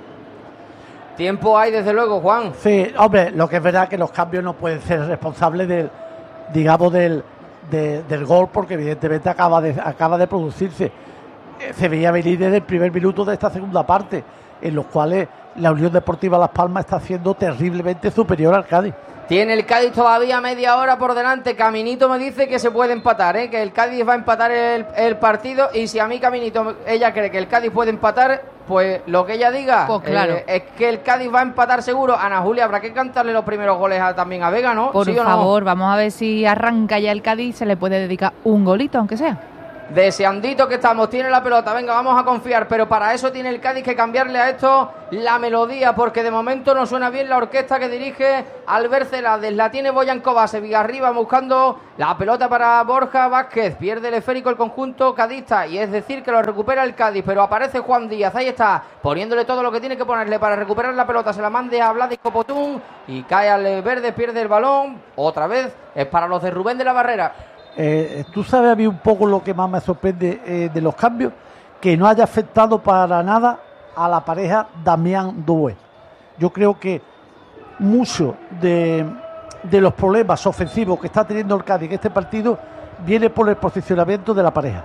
Tiempo hay desde luego, Juan. Sí, hombre, lo que es verdad que los cambios no pueden ser responsables del, digamos, del, de, del gol, porque evidentemente acaba de, acaba de producirse. Se veía venir desde el primer minuto de esta segunda parte, en los cuales la Unión Deportiva Las Palmas está siendo terriblemente superior al Cádiz. Tiene el Cádiz todavía media hora por delante. Caminito me dice que se puede empatar, ¿eh? Que el Cádiz va a empatar el, el partido. Y si a mí Caminito, ella cree que el Cádiz puede empatar, pues lo que ella diga, pues claro. eh, es que el Cádiz va a empatar seguro. Ana Julia, habrá que cantarle los primeros goles a, también a Vega, ¿no? Por ¿Sí favor, no? vamos a ver si arranca ya el Cádiz, se le puede dedicar un golito, aunque sea. Deseandito que estamos, tiene la pelota, venga, vamos a confiar, pero para eso tiene el Cádiz que cambiarle a esto la melodía, porque de momento no suena bien la orquesta que dirige Albert Celades. La tiene Boyan Kovacevic arriba buscando la pelota para Borja Vázquez, pierde el esférico el conjunto cadista, y es decir que lo recupera el Cádiz, pero aparece Juan Díaz, ahí está, poniéndole todo lo que tiene que ponerle para recuperar la pelota, se la mande a Vladis Copotún y cae al verde, pierde el balón, otra vez es para los de Rubén de la Barrera. Eh, tú sabes a mí un poco lo que más me sorprende eh, de los cambios, que no haya afectado para nada a la pareja Damián Doué. Yo creo que mucho de, de los problemas ofensivos que está teniendo el Cádiz en este partido viene por el posicionamiento de la pareja.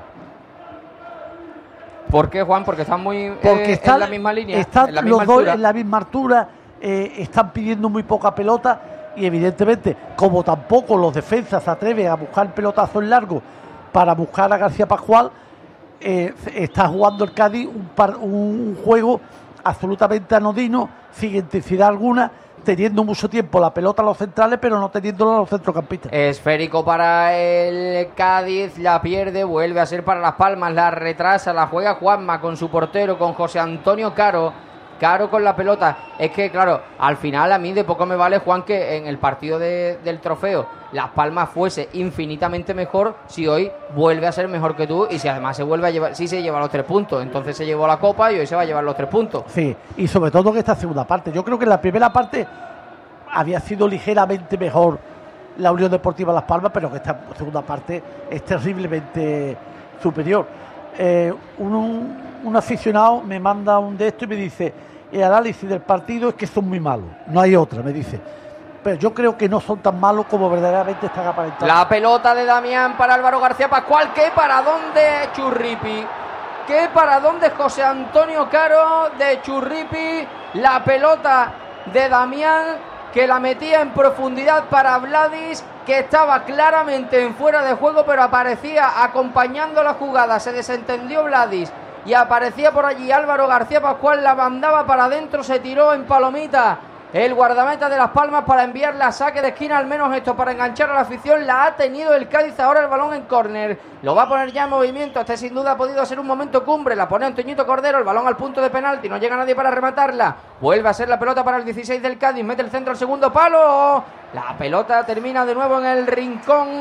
¿Por qué, Juan? Porque están muy Porque eh, están, en la misma línea, están en la misma los dos altura. en la misma altura, eh, están pidiendo muy poca pelota. Y evidentemente, como tampoco los defensas se atreven a buscar pelotazos largos para buscar a García Pascual, eh, está jugando el Cádiz un, par, un juego absolutamente anodino, sin intensidad alguna, teniendo mucho tiempo la pelota a los centrales, pero no teniéndola a los centrocampistas. Esférico para el Cádiz, la pierde, vuelve a ser para Las Palmas, la retrasa, la juega Juanma con su portero, con José Antonio Caro. Caro con la pelota. Es que, claro, al final a mí de poco me vale, Juan, que en el partido de, del trofeo Las Palmas fuese infinitamente mejor si hoy vuelve a ser mejor que tú y si además se vuelve a llevar, si se lleva los tres puntos. Entonces se llevó la copa y hoy se va a llevar los tres puntos. Sí, y sobre todo en esta segunda parte. Yo creo que en la primera parte había sido ligeramente mejor la Unión Deportiva Las Palmas, pero que esta segunda parte es terriblemente superior. Eh, un, un aficionado me manda un de esto y me dice: el análisis del partido es que son muy malos, no hay otra, me dice, pero yo creo que no son tan malos como verdaderamente están aparentando. La pelota de Damián para Álvaro García Pascual, ¿qué paradón de Churripi? ¿Qué paradón de José Antonio Caro de Churripi? La pelota de Damián que la metía en profundidad para Vladis, que estaba claramente en fuera de juego, pero aparecía acompañando la jugada, se desentendió Vladis y aparecía por allí Álvaro García Pascual, la mandaba para adentro, se tiró en palomita el guardameta de Las Palmas para enviarla a saque de esquina, al menos esto para enganchar a la afición. La ha tenido el Cádiz, ahora el balón en córner, lo va a poner ya en movimiento. Este sin duda ha podido ser un momento cumbre, la pone Antoñito Cordero, el balón al punto de penalti, no llega nadie para rematarla, vuelve a ser la pelota para el dieciséis del Cádiz, mete el centro al segundo palo, la pelota termina de nuevo en el rincón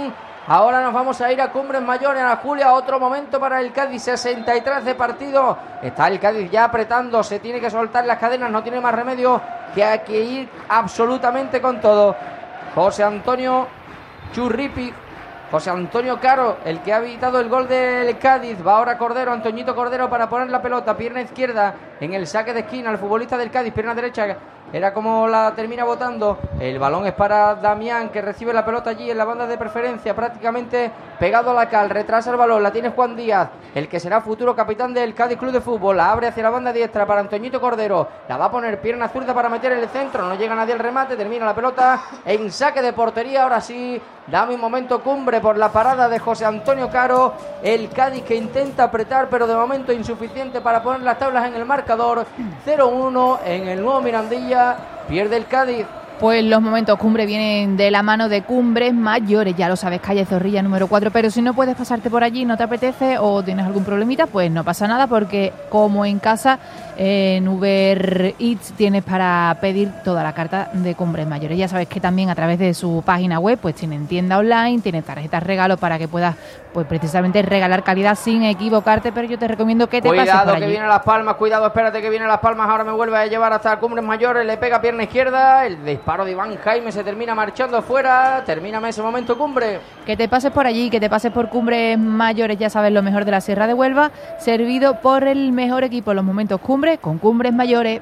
Ahora nos vamos a ir a Cumbres Mayores, a Julia, otro momento para el Cádiz, sesenta y tres de partido. Está el Cádiz ya apretando, se tiene que soltar las cadenas, no tiene más remedio que hay que ir absolutamente con todo. José Antonio Churripi, José Antonio Caro, el que ha evitado el gol del Cádiz. Va ahora Cordero, Antoñito Cordero para poner la pelota, pierna izquierda en el saque de esquina, el futbolista del Cádiz, pierna derecha. Era como la termina botando. El balón es para Damián, que recibe la pelota allí en la banda de preferencia, prácticamente pegado a la cal. Retrasa el balón, la tiene Juan Díaz, el que será futuro capitán del Cádiz Club de Fútbol. La abre hacia la banda diestra para Antoñito Cordero. La va a poner pierna zurda para meter en el centro. No llega nadie al remate. Termina la pelota en saque de portería. Ahora sí, dame un momento cumbre por la parada de José Antonio Caro. El Cádiz que intenta apretar, pero de momento insuficiente para poner las tablas en el marcador. cero uno en el nuevo Mirandilla. Pierde el Cádiz. Pues los momentos cumbre vienen de la mano de Cumbres Mayores, ya lo sabes, calle Zorrilla número cuatro, pero si no puedes pasarte por allí, no te apetece o tienes algún problemita, pues no pasa nada, porque como en casa, en Uber Eats tienes para pedir toda la carta de Cumbres Mayores. Ya sabes que también a través de su página web pues tienen tienda online, tienen tarjetas regalo para que puedas pues precisamente regalar calidad sin equivocarte, pero yo te recomiendo que te cuidado, pases por allí. Que viene Las Palmas, cuidado, espérate que viene Las Palmas, ahora me vuelve a llevar hasta Cumbres Mayores, le pega pierna izquierda, el disparo de Iván Jaime se termina marchando fuera, termíname ese momento cumbre. Que te pases por allí, que te pases por Cumbres Mayores, ya sabes, lo mejor de la Sierra de Huelva, servido por el mejor equipo en los momentos cumbre, con Cumbres Mayores.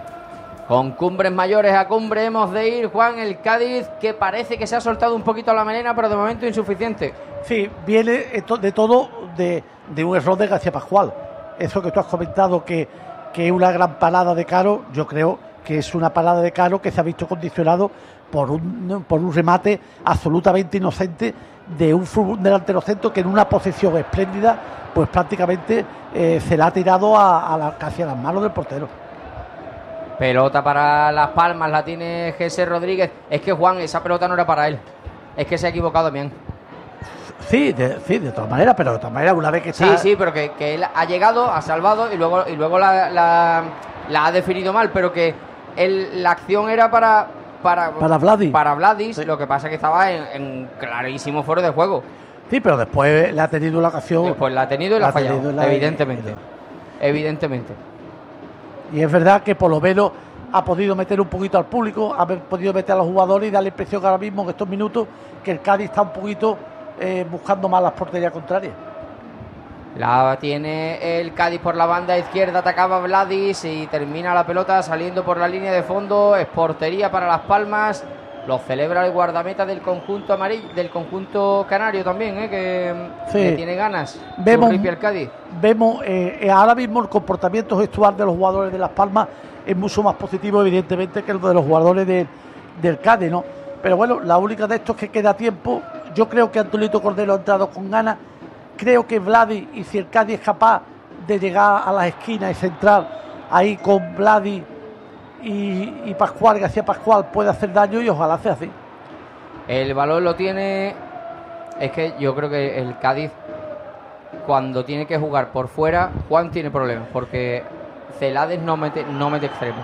Con Cumbres Mayores a cumbre hemos de ir, Juan, el Cádiz, que parece que se ha soltado un poquito la melena, pero de momento insuficiente. Sí, viene de todo de, de un error de García Pascual. Eso que tú has comentado, que, que es una gran parada de Caro, yo creo que es una parada de Caro que se ha visto condicionado por un, por un remate absolutamente inocente de un, un delantero centro que en una posición espléndida, pues prácticamente eh, se la ha tirado a, a la, casi a las manos del portero. Pelota para Las Palmas, la tiene José Rodríguez. Es que, Juan, esa pelota no era para él. Es que se ha equivocado bien. Sí, de, sí, de todas maneras, pero de todas maneras, una vez que está... Sí, sí, pero que, que él ha llegado, ha salvado y luego, y luego la, la, la ha definido mal, pero que él, la acción era para... Para, para Vladis. Para Vladis, sí. Lo que pasa es que estaba en, en clarísimo fuera de juego. Sí, pero después le ha tenido la ocasión... Después la ha tenido y la ha fallado, la evidentemente. Y... Evidentemente. Y es verdad que por lo menos ha podido meter un poquito al público, ha podido meter a los jugadores y darle la impresión ahora mismo en estos minutos que el Cádiz está un poquito eh, buscando más las porterías contrarias. La tiene el Cádiz por la banda izquierda, atacaba Vladis y termina la pelota saliendo por la línea de fondo. Es portería para Las Palmas. Lo celebra el guardameta del conjunto amarillo, del conjunto canario también, ¿eh? que, sí. que tiene ganas. Vemos, el Cádiz. vemos eh, ahora mismo el comportamiento gestual de los jugadores de Las Palmas es mucho más positivo, evidentemente, que el de los jugadores de, del Cádiz, ¿no? Pero bueno, la única de estos que queda tiempo. Yo creo que Antonito Cordero ha entrado con ganas. Creo que Vladis, y si el Cádiz es capaz de llegar a las esquinas y centrar ahí con Vladis y, y Pascual, García Pascual, puede hacer daño y ojalá sea así. El balón lo tiene... Es que yo creo que el Cádiz, cuando tiene que jugar por fuera, Juan tiene problemas, porque Celades no mete, no mete extremos.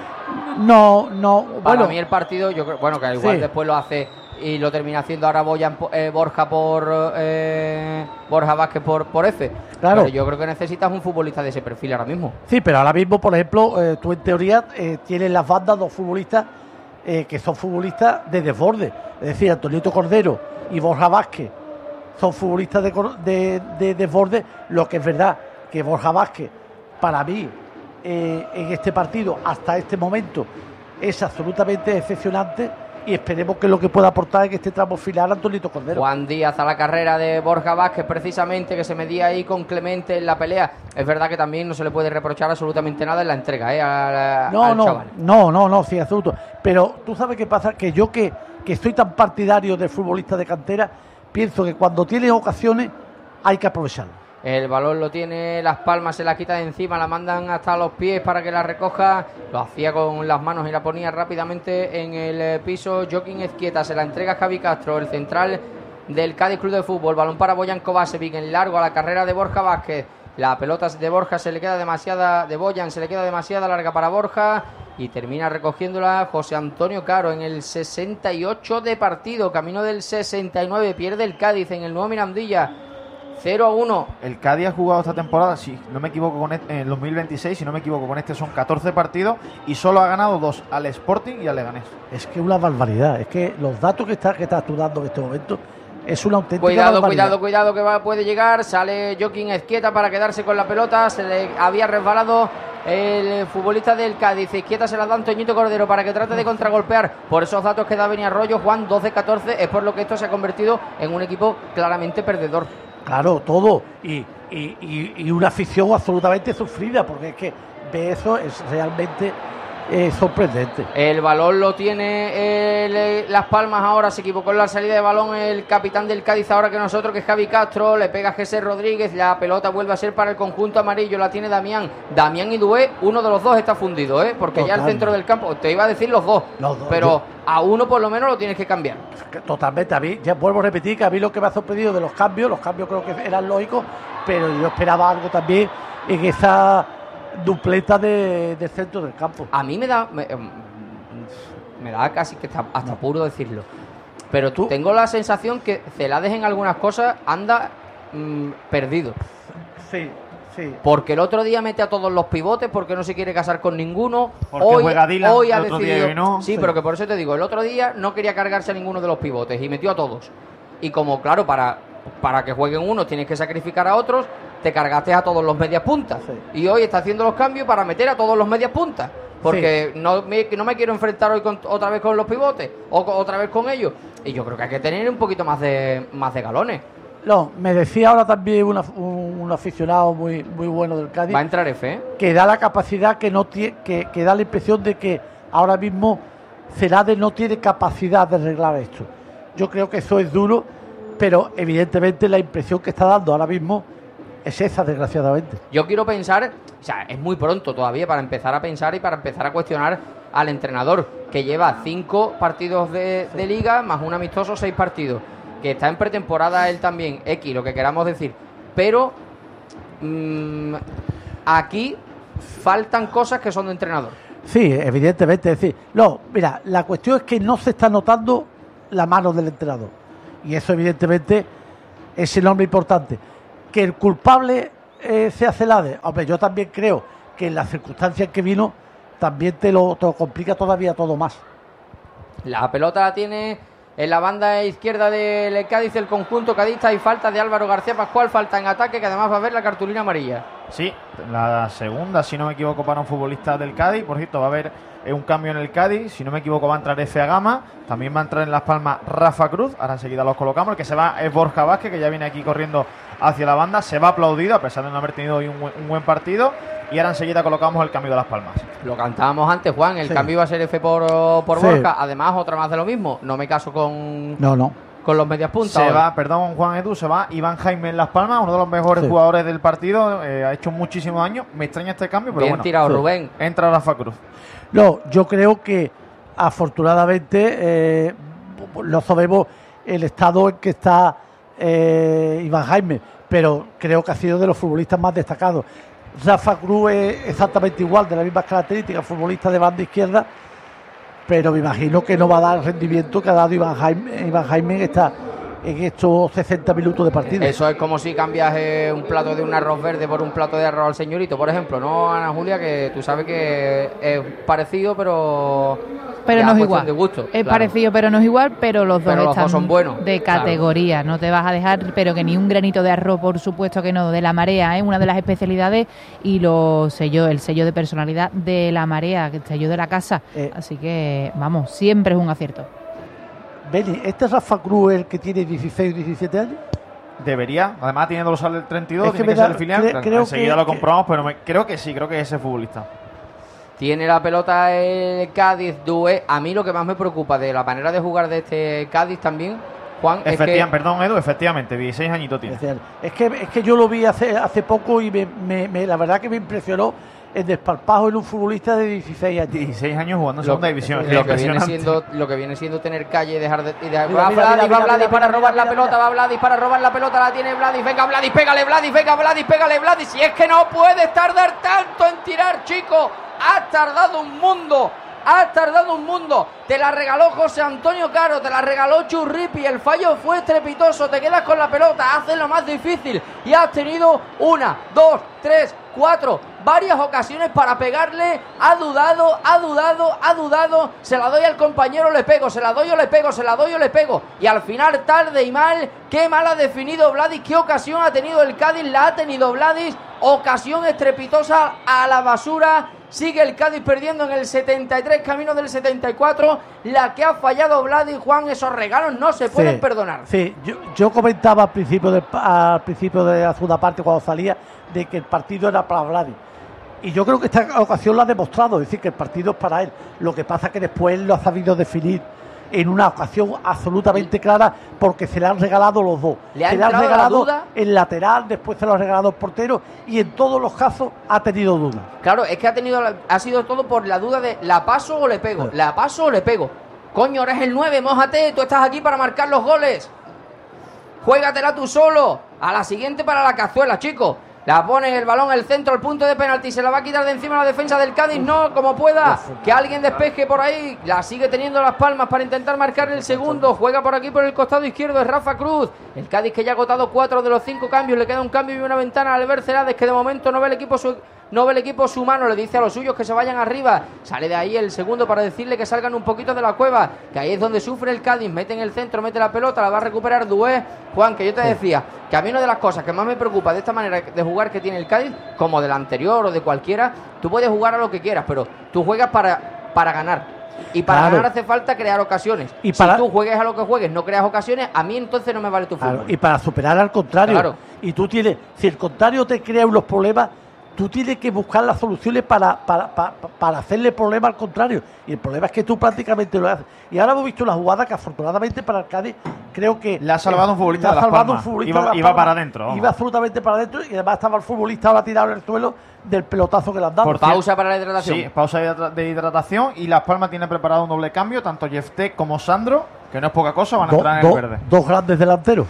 No, no. Para bueno, mí el partido, yo creo, bueno, que igual sí. Después lo hace y lo termina haciendo ahora Boyan, eh, Borja por eh, Borja Vázquez por, por F. Claro. Pero yo creo que necesitas un futbolista de ese perfil ahora mismo. Sí, pero ahora mismo, por ejemplo, eh, tú en teoría eh, tienes en las bandas dos futbolistas eh, que son futbolistas de desborde. Es decir, Antonito Cordero y Borja Vázquez son futbolistas de, de, de desborde. Lo que es verdad que Borja Vázquez, para mí, eh, en este partido, hasta este momento, es absolutamente excepcionante. Y esperemos que lo que pueda aportar en este tramo final Antonito Cordero. Juan Díaz a la carrera de Borja Vázquez, precisamente, que se medía ahí con Clemente en la pelea. Es verdad que también no se le puede reprochar absolutamente nada en la entrega, ¿eh? A, a, no, al no, chaval. no, no, no, sí, absoluto. Pero tú sabes qué pasa, que yo que, que estoy tan partidario del futbolista de cantera, pienso que cuando tiene ocasiones hay que aprovecharlo. El balón lo tiene Las Palmas, se la quita de encima, la mandan hasta los pies para que la recoja. Lo hacía con las manos y la ponía rápidamente en el piso. Joaquín Ezquieta, se la entrega a Javi Castro, el central del Cádiz Club de Fútbol. Balón para Boyan Kovacevic, en largo a la carrera de Borja Vázquez. La pelota de Borja se le queda demasiada, de Boyan se le queda demasiada larga para Borja. y termina recogiéndola José Antonio Caro en el sesenta y ocho de partido, camino del sesenta y nueve, pierde el Cádiz en el nuevo Mirandilla, cero a uno. El Cádiz ha jugado esta temporada, si no me equivoco, con este, en el dos mil veintiséis, si no me equivoco, con este son catorce partidos y solo ha ganado dos, al Sporting y al Leganés. Es que una barbaridad, es que los datos que estás que estás tú dando en este momento es una auténtica Cuidado, barbaridad. cuidado, cuidado que va, puede llegar, sale Joaquín Ezquieta para quedarse con la pelota, se le había resbalado el futbolista del Cádiz, Izquieta se la da Antoñito Cordero para que trate de contragolpear por esos datos que da Beni Arroyo. Juan, doce catorce, es por lo que esto se ha convertido en un equipo claramente perdedor. Claro, todo, y, y, y, y una afición absolutamente sufrida, porque es que ve eso, es realmente eh, sorprendente. El balón lo tiene el, Las Palmas ahora, se equivocó en la salida de balón el capitán del Cádiz ahora que nosotros, que es Javi Castro, le pega a Jesús Rodríguez, la pelota vuelve a ser para el conjunto amarillo, la tiene Damián, Damián y Dué, uno de los dos está fundido, ¿eh? porque Total. ya el centro del campo, te iba a decir los dos, los dos pero yo... a uno por lo menos lo tienes que cambiar. Totalmente, a mí, ya vuelvo a repetir que a mí lo que me ha sorprendido de los cambios, los cambios creo que eran lógicos, pero yo esperaba algo también en esa dupleta de, de centro del campo. A mí me da me, me da casi que está hasta puro decirlo, pero tú tengo la sensación que Celades en algunas cosas anda mmm, perdido. Sí, sí. Porque el otro día mete a todos los pivotes, porque no se quiere casar con ninguno. Porque hoy juega Dylan, hoy ha el otro decidido día no. sí, sí, pero que por eso te digo, el otro día no quería cargarse a ninguno de los pivotes y metió a todos. Y como claro, para para que jueguen unos tienes que sacrificar a otros, te cargaste a todos los medias puntas. Sí. Y hoy está haciendo los cambios para meter a todos los medias puntas. Porque sí. no, me, no me quiero enfrentar hoy con, otra vez con los pivotes o con, otra vez con ellos. Y yo creo que hay que tener un poquito más de más de galones. No, me decía ahora también una, un, un aficionado muy muy bueno del Cádiz. Va a entrar F, ¿eh? Que da la capacidad, que no tiene, que, que da la impresión de que ahora mismo Celades no tiene capacidad de arreglar esto. Yo creo que eso es duro, pero evidentemente la impresión que está dando ahora mismo es esa, desgraciadamente. Yo quiero pensar, o sea, es muy pronto todavía para empezar a pensar y para empezar a cuestionar al entrenador, que lleva cinco partidos de, de liga, más un amistoso, seis partidos, que está en pretemporada él también, X, lo que queramos decir, pero mmm, aquí faltan cosas que son de entrenador. Sí, evidentemente, es decir, no, mira, la cuestión es que no se está notando la mano del entrenador, y eso evidentemente es enorme importante. Que el culpable eh, sea Celades, hombre, yo también creo que en las circunstancias que vino también te lo, te lo complica todavía todo más. La pelota la tiene en la banda izquierda del Cádiz, el conjunto cadista, y falta de Álvaro García Pascual, falta en ataque, que además va a ver la cartulina amarilla. Sí, la segunda, si no me equivoco, para un futbolista del Cádiz. Por cierto, va a haber un cambio en el Cádiz, si no me equivoco va a entrar F. Gama, también va a entrar en Las Palmas Rafa Cruz, ahora enseguida los colocamos. El que se va es Borja Vázquez, que ya viene aquí corriendo hacia la banda, se va aplaudido a pesar de no haber tenido hoy un buen, un buen partido, y ahora enseguida colocamos el cambio de Las Palmas. Lo cantábamos antes, Juan, el sí. cambio iba a ser F por, por sí. Borja, además otra más de lo mismo, no me caso con... No, no. Con los medias puntas. Se hoy. va, perdón, Juan Edu, se va Iván Jaime en Las Palmas, uno de los mejores sí. jugadores del partido, eh, ha hecho muchísimos años, me extraña este cambio, pero bien bueno. tirado, sí. Rubén. Entra Rafa Cruz. No, yo creo que afortunadamente eh, no sabemos el estado en que está eh, Iván Jaime, pero creo que ha sido de los futbolistas más destacados. Rafa Cruz es exactamente igual, de las mismas características, futbolista de banda izquierda, pero me imagino que no va a dar el rendimiento que ha dado Iván Jaime, Iván Jaime en, esta, en estos sesenta minutos de partido. Eso es como si cambias eh, un plato de un arroz verde por un plato de arroz al señorito, por ejemplo, ¿no, Ana Julia? Que tú sabes que es parecido, pero... Pero no es igual. De gusto, es claro. parecido, pero no es igual, pero los dos pero los están dos son buenos, de categoría. Claro. No te vas a dejar, pero que ni un granito de arroz, por supuesto que no, de La Marea, es ¿eh? Una de las especialidades, y lo sello, el sello de personalidad de La Marea, el sello de la casa. Eh. Así que, vamos, siempre es un acierto. Beni, ¿este es Rafa Cruz el que tiene dieciséis o diecisiete años? Debería, además teniendo los del treinta y dos, es tiene que, que ser da, el filial. Cre- creo Enseguida que, lo comprobamos, pero me, creo que sí, creo que es ese futbolista. Tiene la pelota el Cádiz, Dué. A mí lo que más me preocupa de la manera de jugar de este Cádiz también, Juan, es que... Perdón, Edu, efectivamente, dieciséis añitos tiene. Es que, es que yo lo vi hace, hace poco y me, me, me, la verdad que me impresionó el desparpajo en un futbolista de dieciséis años. dieciséis años jugando en segunda división. Lo que, viene siendo, lo que viene siendo tener calle y dejar de... Y dejar, mira, va mira, Vladis, mira, va Vladis para robar mira, la pelota, mira. va Vladis para robar la pelota, la tiene Vladis, venga Vladis, pégale Vladis, venga Vladis, pégale Vladis, si es que no puede tardar tanto en tirar, chico. has tardado un mundo. Has tardado un mundo, te la regaló José Antonio Caro, te la regaló Churripi, el fallo fue estrepitoso, te quedas con la pelota, haces lo más difícil y has tenido una, dos, tres, cuatro, varias ocasiones para pegarle, ha dudado, ha dudado, ha dudado, se la doy al compañero, le pego, se la doy o le pego, se la doy o le pego y al final tarde y mal, qué mal ha definido Vladis, qué ocasión ha tenido el Cádiz, la ha tenido Vladis, ocasión estrepitosa a la basura. Sigue el Cádiz perdiendo en el setenta y tres, camino del setenta y cuatro. La que ha fallado Vladis, Juan, esos regalos no se pueden sí, perdonar. Sí, yo, yo comentaba al principio, de, al principio de la segunda parte cuando salía de que el partido era para Vladis. Y yo creo que esta ocasión lo ha demostrado, es decir, que el partido es para él. Lo que pasa es que después él lo ha sabido definir en una ocasión absolutamente clara porque se le han regalado los dos. ¿Le ha se le han entrado regalado la duda? el lateral, después se lo ha regalado el portero y en todos los casos ha tenido dudas. Claro, es que ha tenido la- ha sido todo por la duda de ¿la paso o le pego? ¿La paso o le pego? Coño, eres el nueve, mójate, tú estás aquí para marcar los goles. Juégatela tú solo. A la siguiente para la cazuela, chicos. La pone el balón el centro, el punto de penalti. Se la va a quitar de encima la defensa del Cádiz. No, como pueda. Que alguien despeje por ahí. La sigue teniendo Las Palmas para intentar marcar el segundo. Juega por aquí por el costado izquierdo. Es Rafa Cruz. El Cádiz que ya ha agotado cuatro de los cinco cambios. Le queda un cambio y una ventana al Albert Celades, que de momento no ve el equipo su... No ve el equipo su mano, le dice a los suyos que se vayan arriba. Sale de ahí el segundo para decirle que salgan un poquito de la cueva, que ahí es donde sufre el Cádiz. Mete en el centro, mete la pelota, la va a recuperar Dué. Juan, que yo te decía que a mí una de las cosas que más me preocupa de esta manera de jugar que tiene el Cádiz, como del anterior o de cualquiera, tú puedes jugar a lo que quieras, pero tú juegas para, para ganar. Y para Claro. ganar hace falta crear ocasiones. Y para- Si tú juegues a lo que juegues, no creas ocasiones, a mí entonces no me vale tu fútbol. Claro, y para superar al contrario. Claro. Y tú tienes, si el contrario te crea unos problemas, tú tienes que buscar las soluciones para, para, para, para hacerle problema al contrario. Y el problema es que tú prácticamente lo haces. Y ahora hemos visto una jugada que afortunadamente para el Cádiz creo que Le ha salvado un futbolista le ha de Las salvado Palmas. un futbolista Iba- de Las iba Palmas. para adentro, vamos. Iba absolutamente para adentro y además estaba el futbolista ahora tirado en el suelo del pelotazo que le han dado. Por Pausa para la hidratación. Sí, pausa de hidra- de hidratación y Las Palmas tiene preparado un doble cambio, tanto Jefté como Sandro, que no es poca cosa, van a Do- entrar en do- el verde. dos grandes delanteros.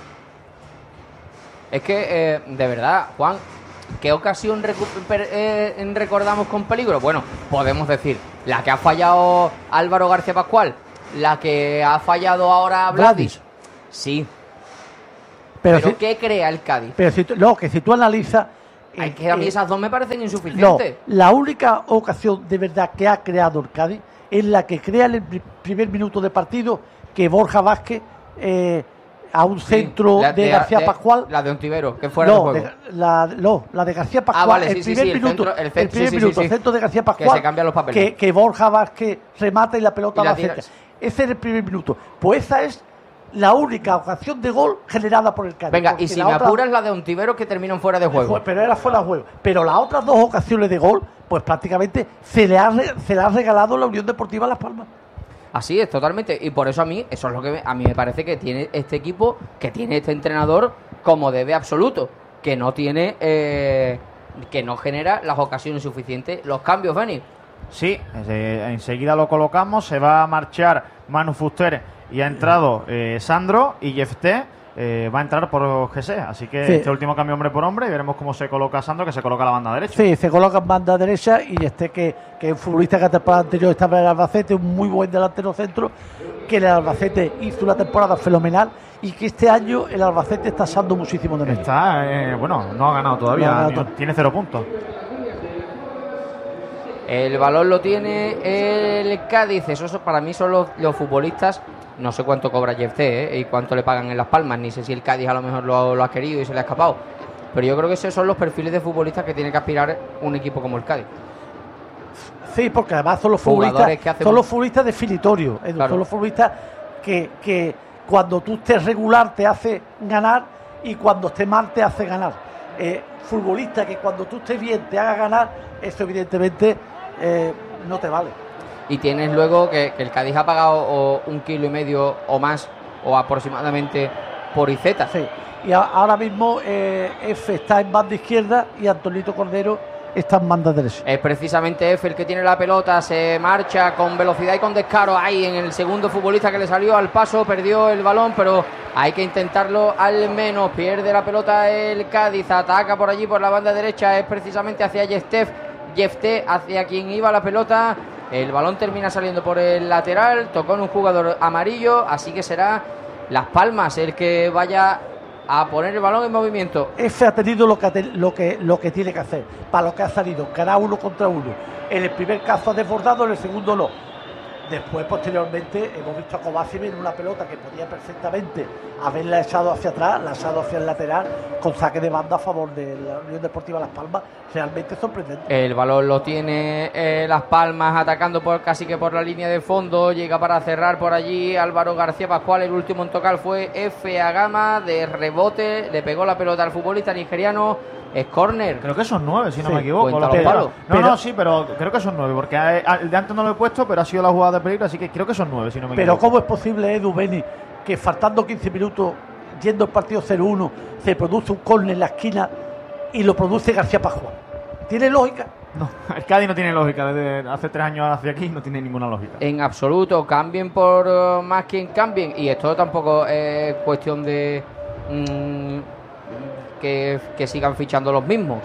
Es que, eh, de verdad, Juan, ¿qué ocasión recu- per- eh, recordamos con peligro? Bueno, podemos decir, la que ha fallado Álvaro García Pascual, la que ha fallado ahora Vladis. Vladis. Sí, Pero, pero si, ¿qué crea el Cádiz? pero si tú- no, que si tú analizas. Ay, eh, que a mí eh, esas dos me parecen No, insuficientes. la única ocasión de verdad que ha creado el Cádiz es la que crea en el pri- primer minuto de partido, que Borja Vázquez eh, a un Sí, centro la de, García Pascual. La de Ontivero, que fuera de No, juego. de, la, no, la de García Pascual, vale, el sí, sí, primer sí, el minuto, centro- el el, ce- primer sí, sí, minuto, sí, sí. centro de García Que Pascual, se cambian los papeles. que, que Borja Vázquez remata y la pelota Y la va tira- cerca. Ese es el primer minuto. Pues esa es la única ocasión de gol generada por el Cádiz. Venga, porque y si la me otra- apuras la de Ontivero, que terminan fuera de juego. Fue- pero era fuera de juego. Pero las otras dos ocasiones de gol, pues prácticamente se le ha, re- se le ha regalado la Unión Deportiva Las Palmas. Así es, totalmente. Y por eso a mí, eso es lo que me- a mí me parece que tiene este equipo, que tiene este entrenador como debe absoluto, que no tiene, eh, que no genera las ocasiones suficientes, los cambios, Beni. Sí, eh, enseguida lo colocamos, se va a marchar Manu Fuster y ha entrado eh, Sandro y Jefté eh, va a entrar por G C, así que Sí. este último cambio hombre por hombre y veremos cómo se coloca Sandro, que se coloca a la banda derecha. Sí, se coloca en banda derecha y este que, que es un futbolista que la temporada anterior estaba en el Albacete, un muy buen delantero centro, que el Albacete hizo una temporada fenomenal y que este año el Albacete está echando muchísimo de menos. Está, eh, bueno, no ha ganado todavía, No ha ganado ni- todavía. tiene cero puntos. El balón lo tiene el Cádiz. Esos para mí son los, los futbolistas. No sé cuánto cobra Jefté, ¿eh? Y cuánto le pagan en Las Palmas. Ni sé si el Cádiz a lo mejor lo, lo ha querido y se le ha escapado. Pero yo creo que esos son los perfiles de futbolistas que tiene que aspirar un equipo como el Cádiz. Sí, porque además son los Jugadores futbolistas, que hacen- son los futbolistas definitorios, Edu, Claro. son los futbolistas que, que cuando tú estés regular te hace ganar y cuando estés mal te hace ganar. Eh, futbolista que cuando tú estés bien te haga ganar, eso evidentemente eh, no te vale. Y tienes luego que, que el Cádiz ha pagado o, un kilo y medio o más, o aproximadamente, por Iceta. Sí. Y a- ahora mismo eh, F está en banda izquierda y Antonito Cordero está en banda derecha. Es precisamente F el que tiene la pelota, se marcha con velocidad y con descaro ahí en el segundo futbolista que le salió al paso, perdió el balón, pero hay que intentarlo al menos. Pierde la pelota el Cádiz, ataca por allí por la banda derecha, es precisamente hacia Yestef. Jefté hacia quien iba la pelota. El balón termina saliendo por el lateral, tocó en un jugador amarillo, así que será Las Palmas el que vaya a poner el balón en movimiento. F ha tenido lo que, lo que, lo que tiene que hacer, para lo que ha salido, ganar uno contra uno. En el primer caso ha desbordado, en el segundo no. Después, posteriormente, hemos visto a Kovacic en una pelota que podía perfectamente haberla echado hacia atrás, la ha echado hacia el lateral, con saque de banda a favor de la Unión Deportiva Las Palmas. Realmente sorprendente. El balón lo tiene eh, Las Palmas atacando por casi que por la línea de fondo. Llega para cerrar por allí Álvaro García Pascual. El último en tocar fue F. Agama. De rebote le pegó la pelota al futbolista nigeriano. Es córner. Creo que son nueve, si no Sí, me equivoco. cuenta los los palos. No, Pero- no, sí, pero creo que son nueve, porque a- a- el de antes no lo he puesto, pero ha sido la jugada de peligro, así que creo que son nueve, si no me Pero equivoco. ¿cómo es posible, Edu Beni, que faltando quince minutos, yendo el partido cero uno, se produce un córner en la esquina y lo produce García Pascual? ¿Tiene lógica? No, el Cádiz no tiene lógica, desde hace tres años hacia aquí no tiene ninguna lógica. En absoluto, cambien por uh, más quien cambien. Y esto tampoco es cuestión de mm, que, que sigan fichando los mismos.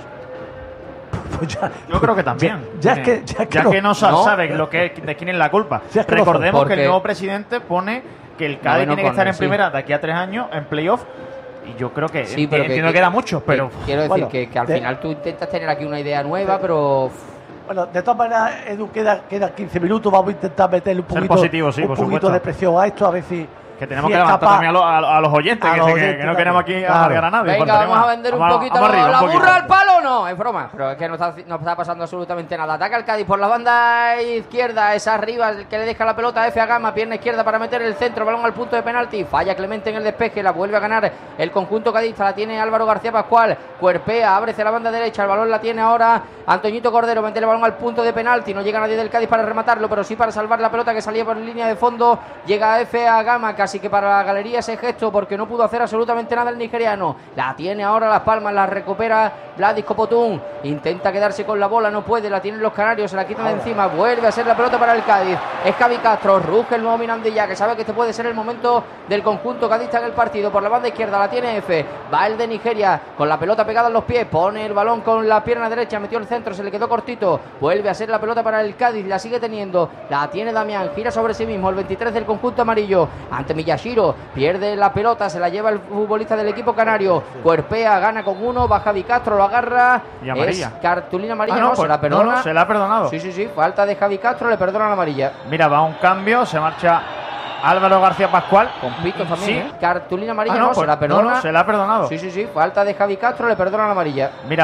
Pues ya, Yo creo que también. Ya, ya es que, ya es que Ya no- que no sa- no. sabe lo que es- de quién es la culpa. Ya es que no Recordemos son, que el porque- nuevo presidente pone que el Cádiz Noveno tiene que estar córner, en sí. primera de aquí a tres años en playoff. Y yo creo que, Sí, pero enti- que- entiendo que, que- queda mucho, pero Que- quiero decir Bueno, que, que al de- final tú intentas tener aquí una idea nueva, pero Bueno, de todas maneras, Edu, queda, quedan quince minutos, vamos a intentar meterle un Ser poquito, positivo, sí, un por poquito supuesto. de presión a esto, a ver si... que tenemos si que es levantar capaz- también a, los- a- a los oyentes, A que, los que- oyentes que no también. queremos aquí Claro. amargar a nadie. venga, faltaría vamos a más. vender un Vamos- poquito vamos la, arriba, la un poquito. burra al palo, no, es broma, pero es que no está, no está pasando absolutamente nada. Ataca el Cádiz por la banda izquierda, es arriba el que le deja la pelota a F. Agama, pierna izquierda para meter el centro, balón al punto de penalti, falla Clemente en el despeje, la vuelve a ganar el conjunto cadista, la tiene Álvaro García Pascual, cuerpea, abre hacia la banda derecha, el balón la tiene ahora Antoñito Cordero, mete el balón al punto de penalti, no llega nadie del Cádiz para rematarlo, pero sí para salvar la pelota que salía por línea de fondo, llega F. Agama, casi que para la galería ese gesto, porque no pudo hacer absolutamente nada el nigeriano, la tiene ahora Las Palmas, la recupera Vladis Copotún, intenta quedarse con la bola, no puede, la tienen los canarios, se la quitan de encima, vuelve a ser la pelota para el Cádiz, es Javi Castro, ruge el nuevo Mirandilla, que sabe que este puede ser el momento del conjunto cadista en el partido, por la banda izquierda la tiene F, va el de Nigeria, con la pelota pegada en los pies, pone el balón con la pierna derecha, metió el centro, se le quedó cortito, vuelve a ser la pelota para el Cádiz, la sigue teniendo, la tiene Damián, gira sobre sí mismo, el veintitrés del conjunto amarillo, ante Miyashiro, pierde la pelota, se la lleva el futbolista del equipo canario, cuerpea, gana con uno, va Javi Castro, lo agarra, Y amarilla. es cartulina amarilla, Ah, no, no, se pues- la perdona, no, no, se la ha perdonado. sí, sí, sí, falta de Javi Castro, le perdona la amarilla, Mira, va un cambio, se marcha Álvaro García Pascual. con pitos también, Sí. ¿eh? Cartulina amarilla, Ah, no, no, se pues- la perdona, no, no, se la ha perdonado. sí, sí, sí, falta de Javi Castro, le perdona la amarilla. Mira,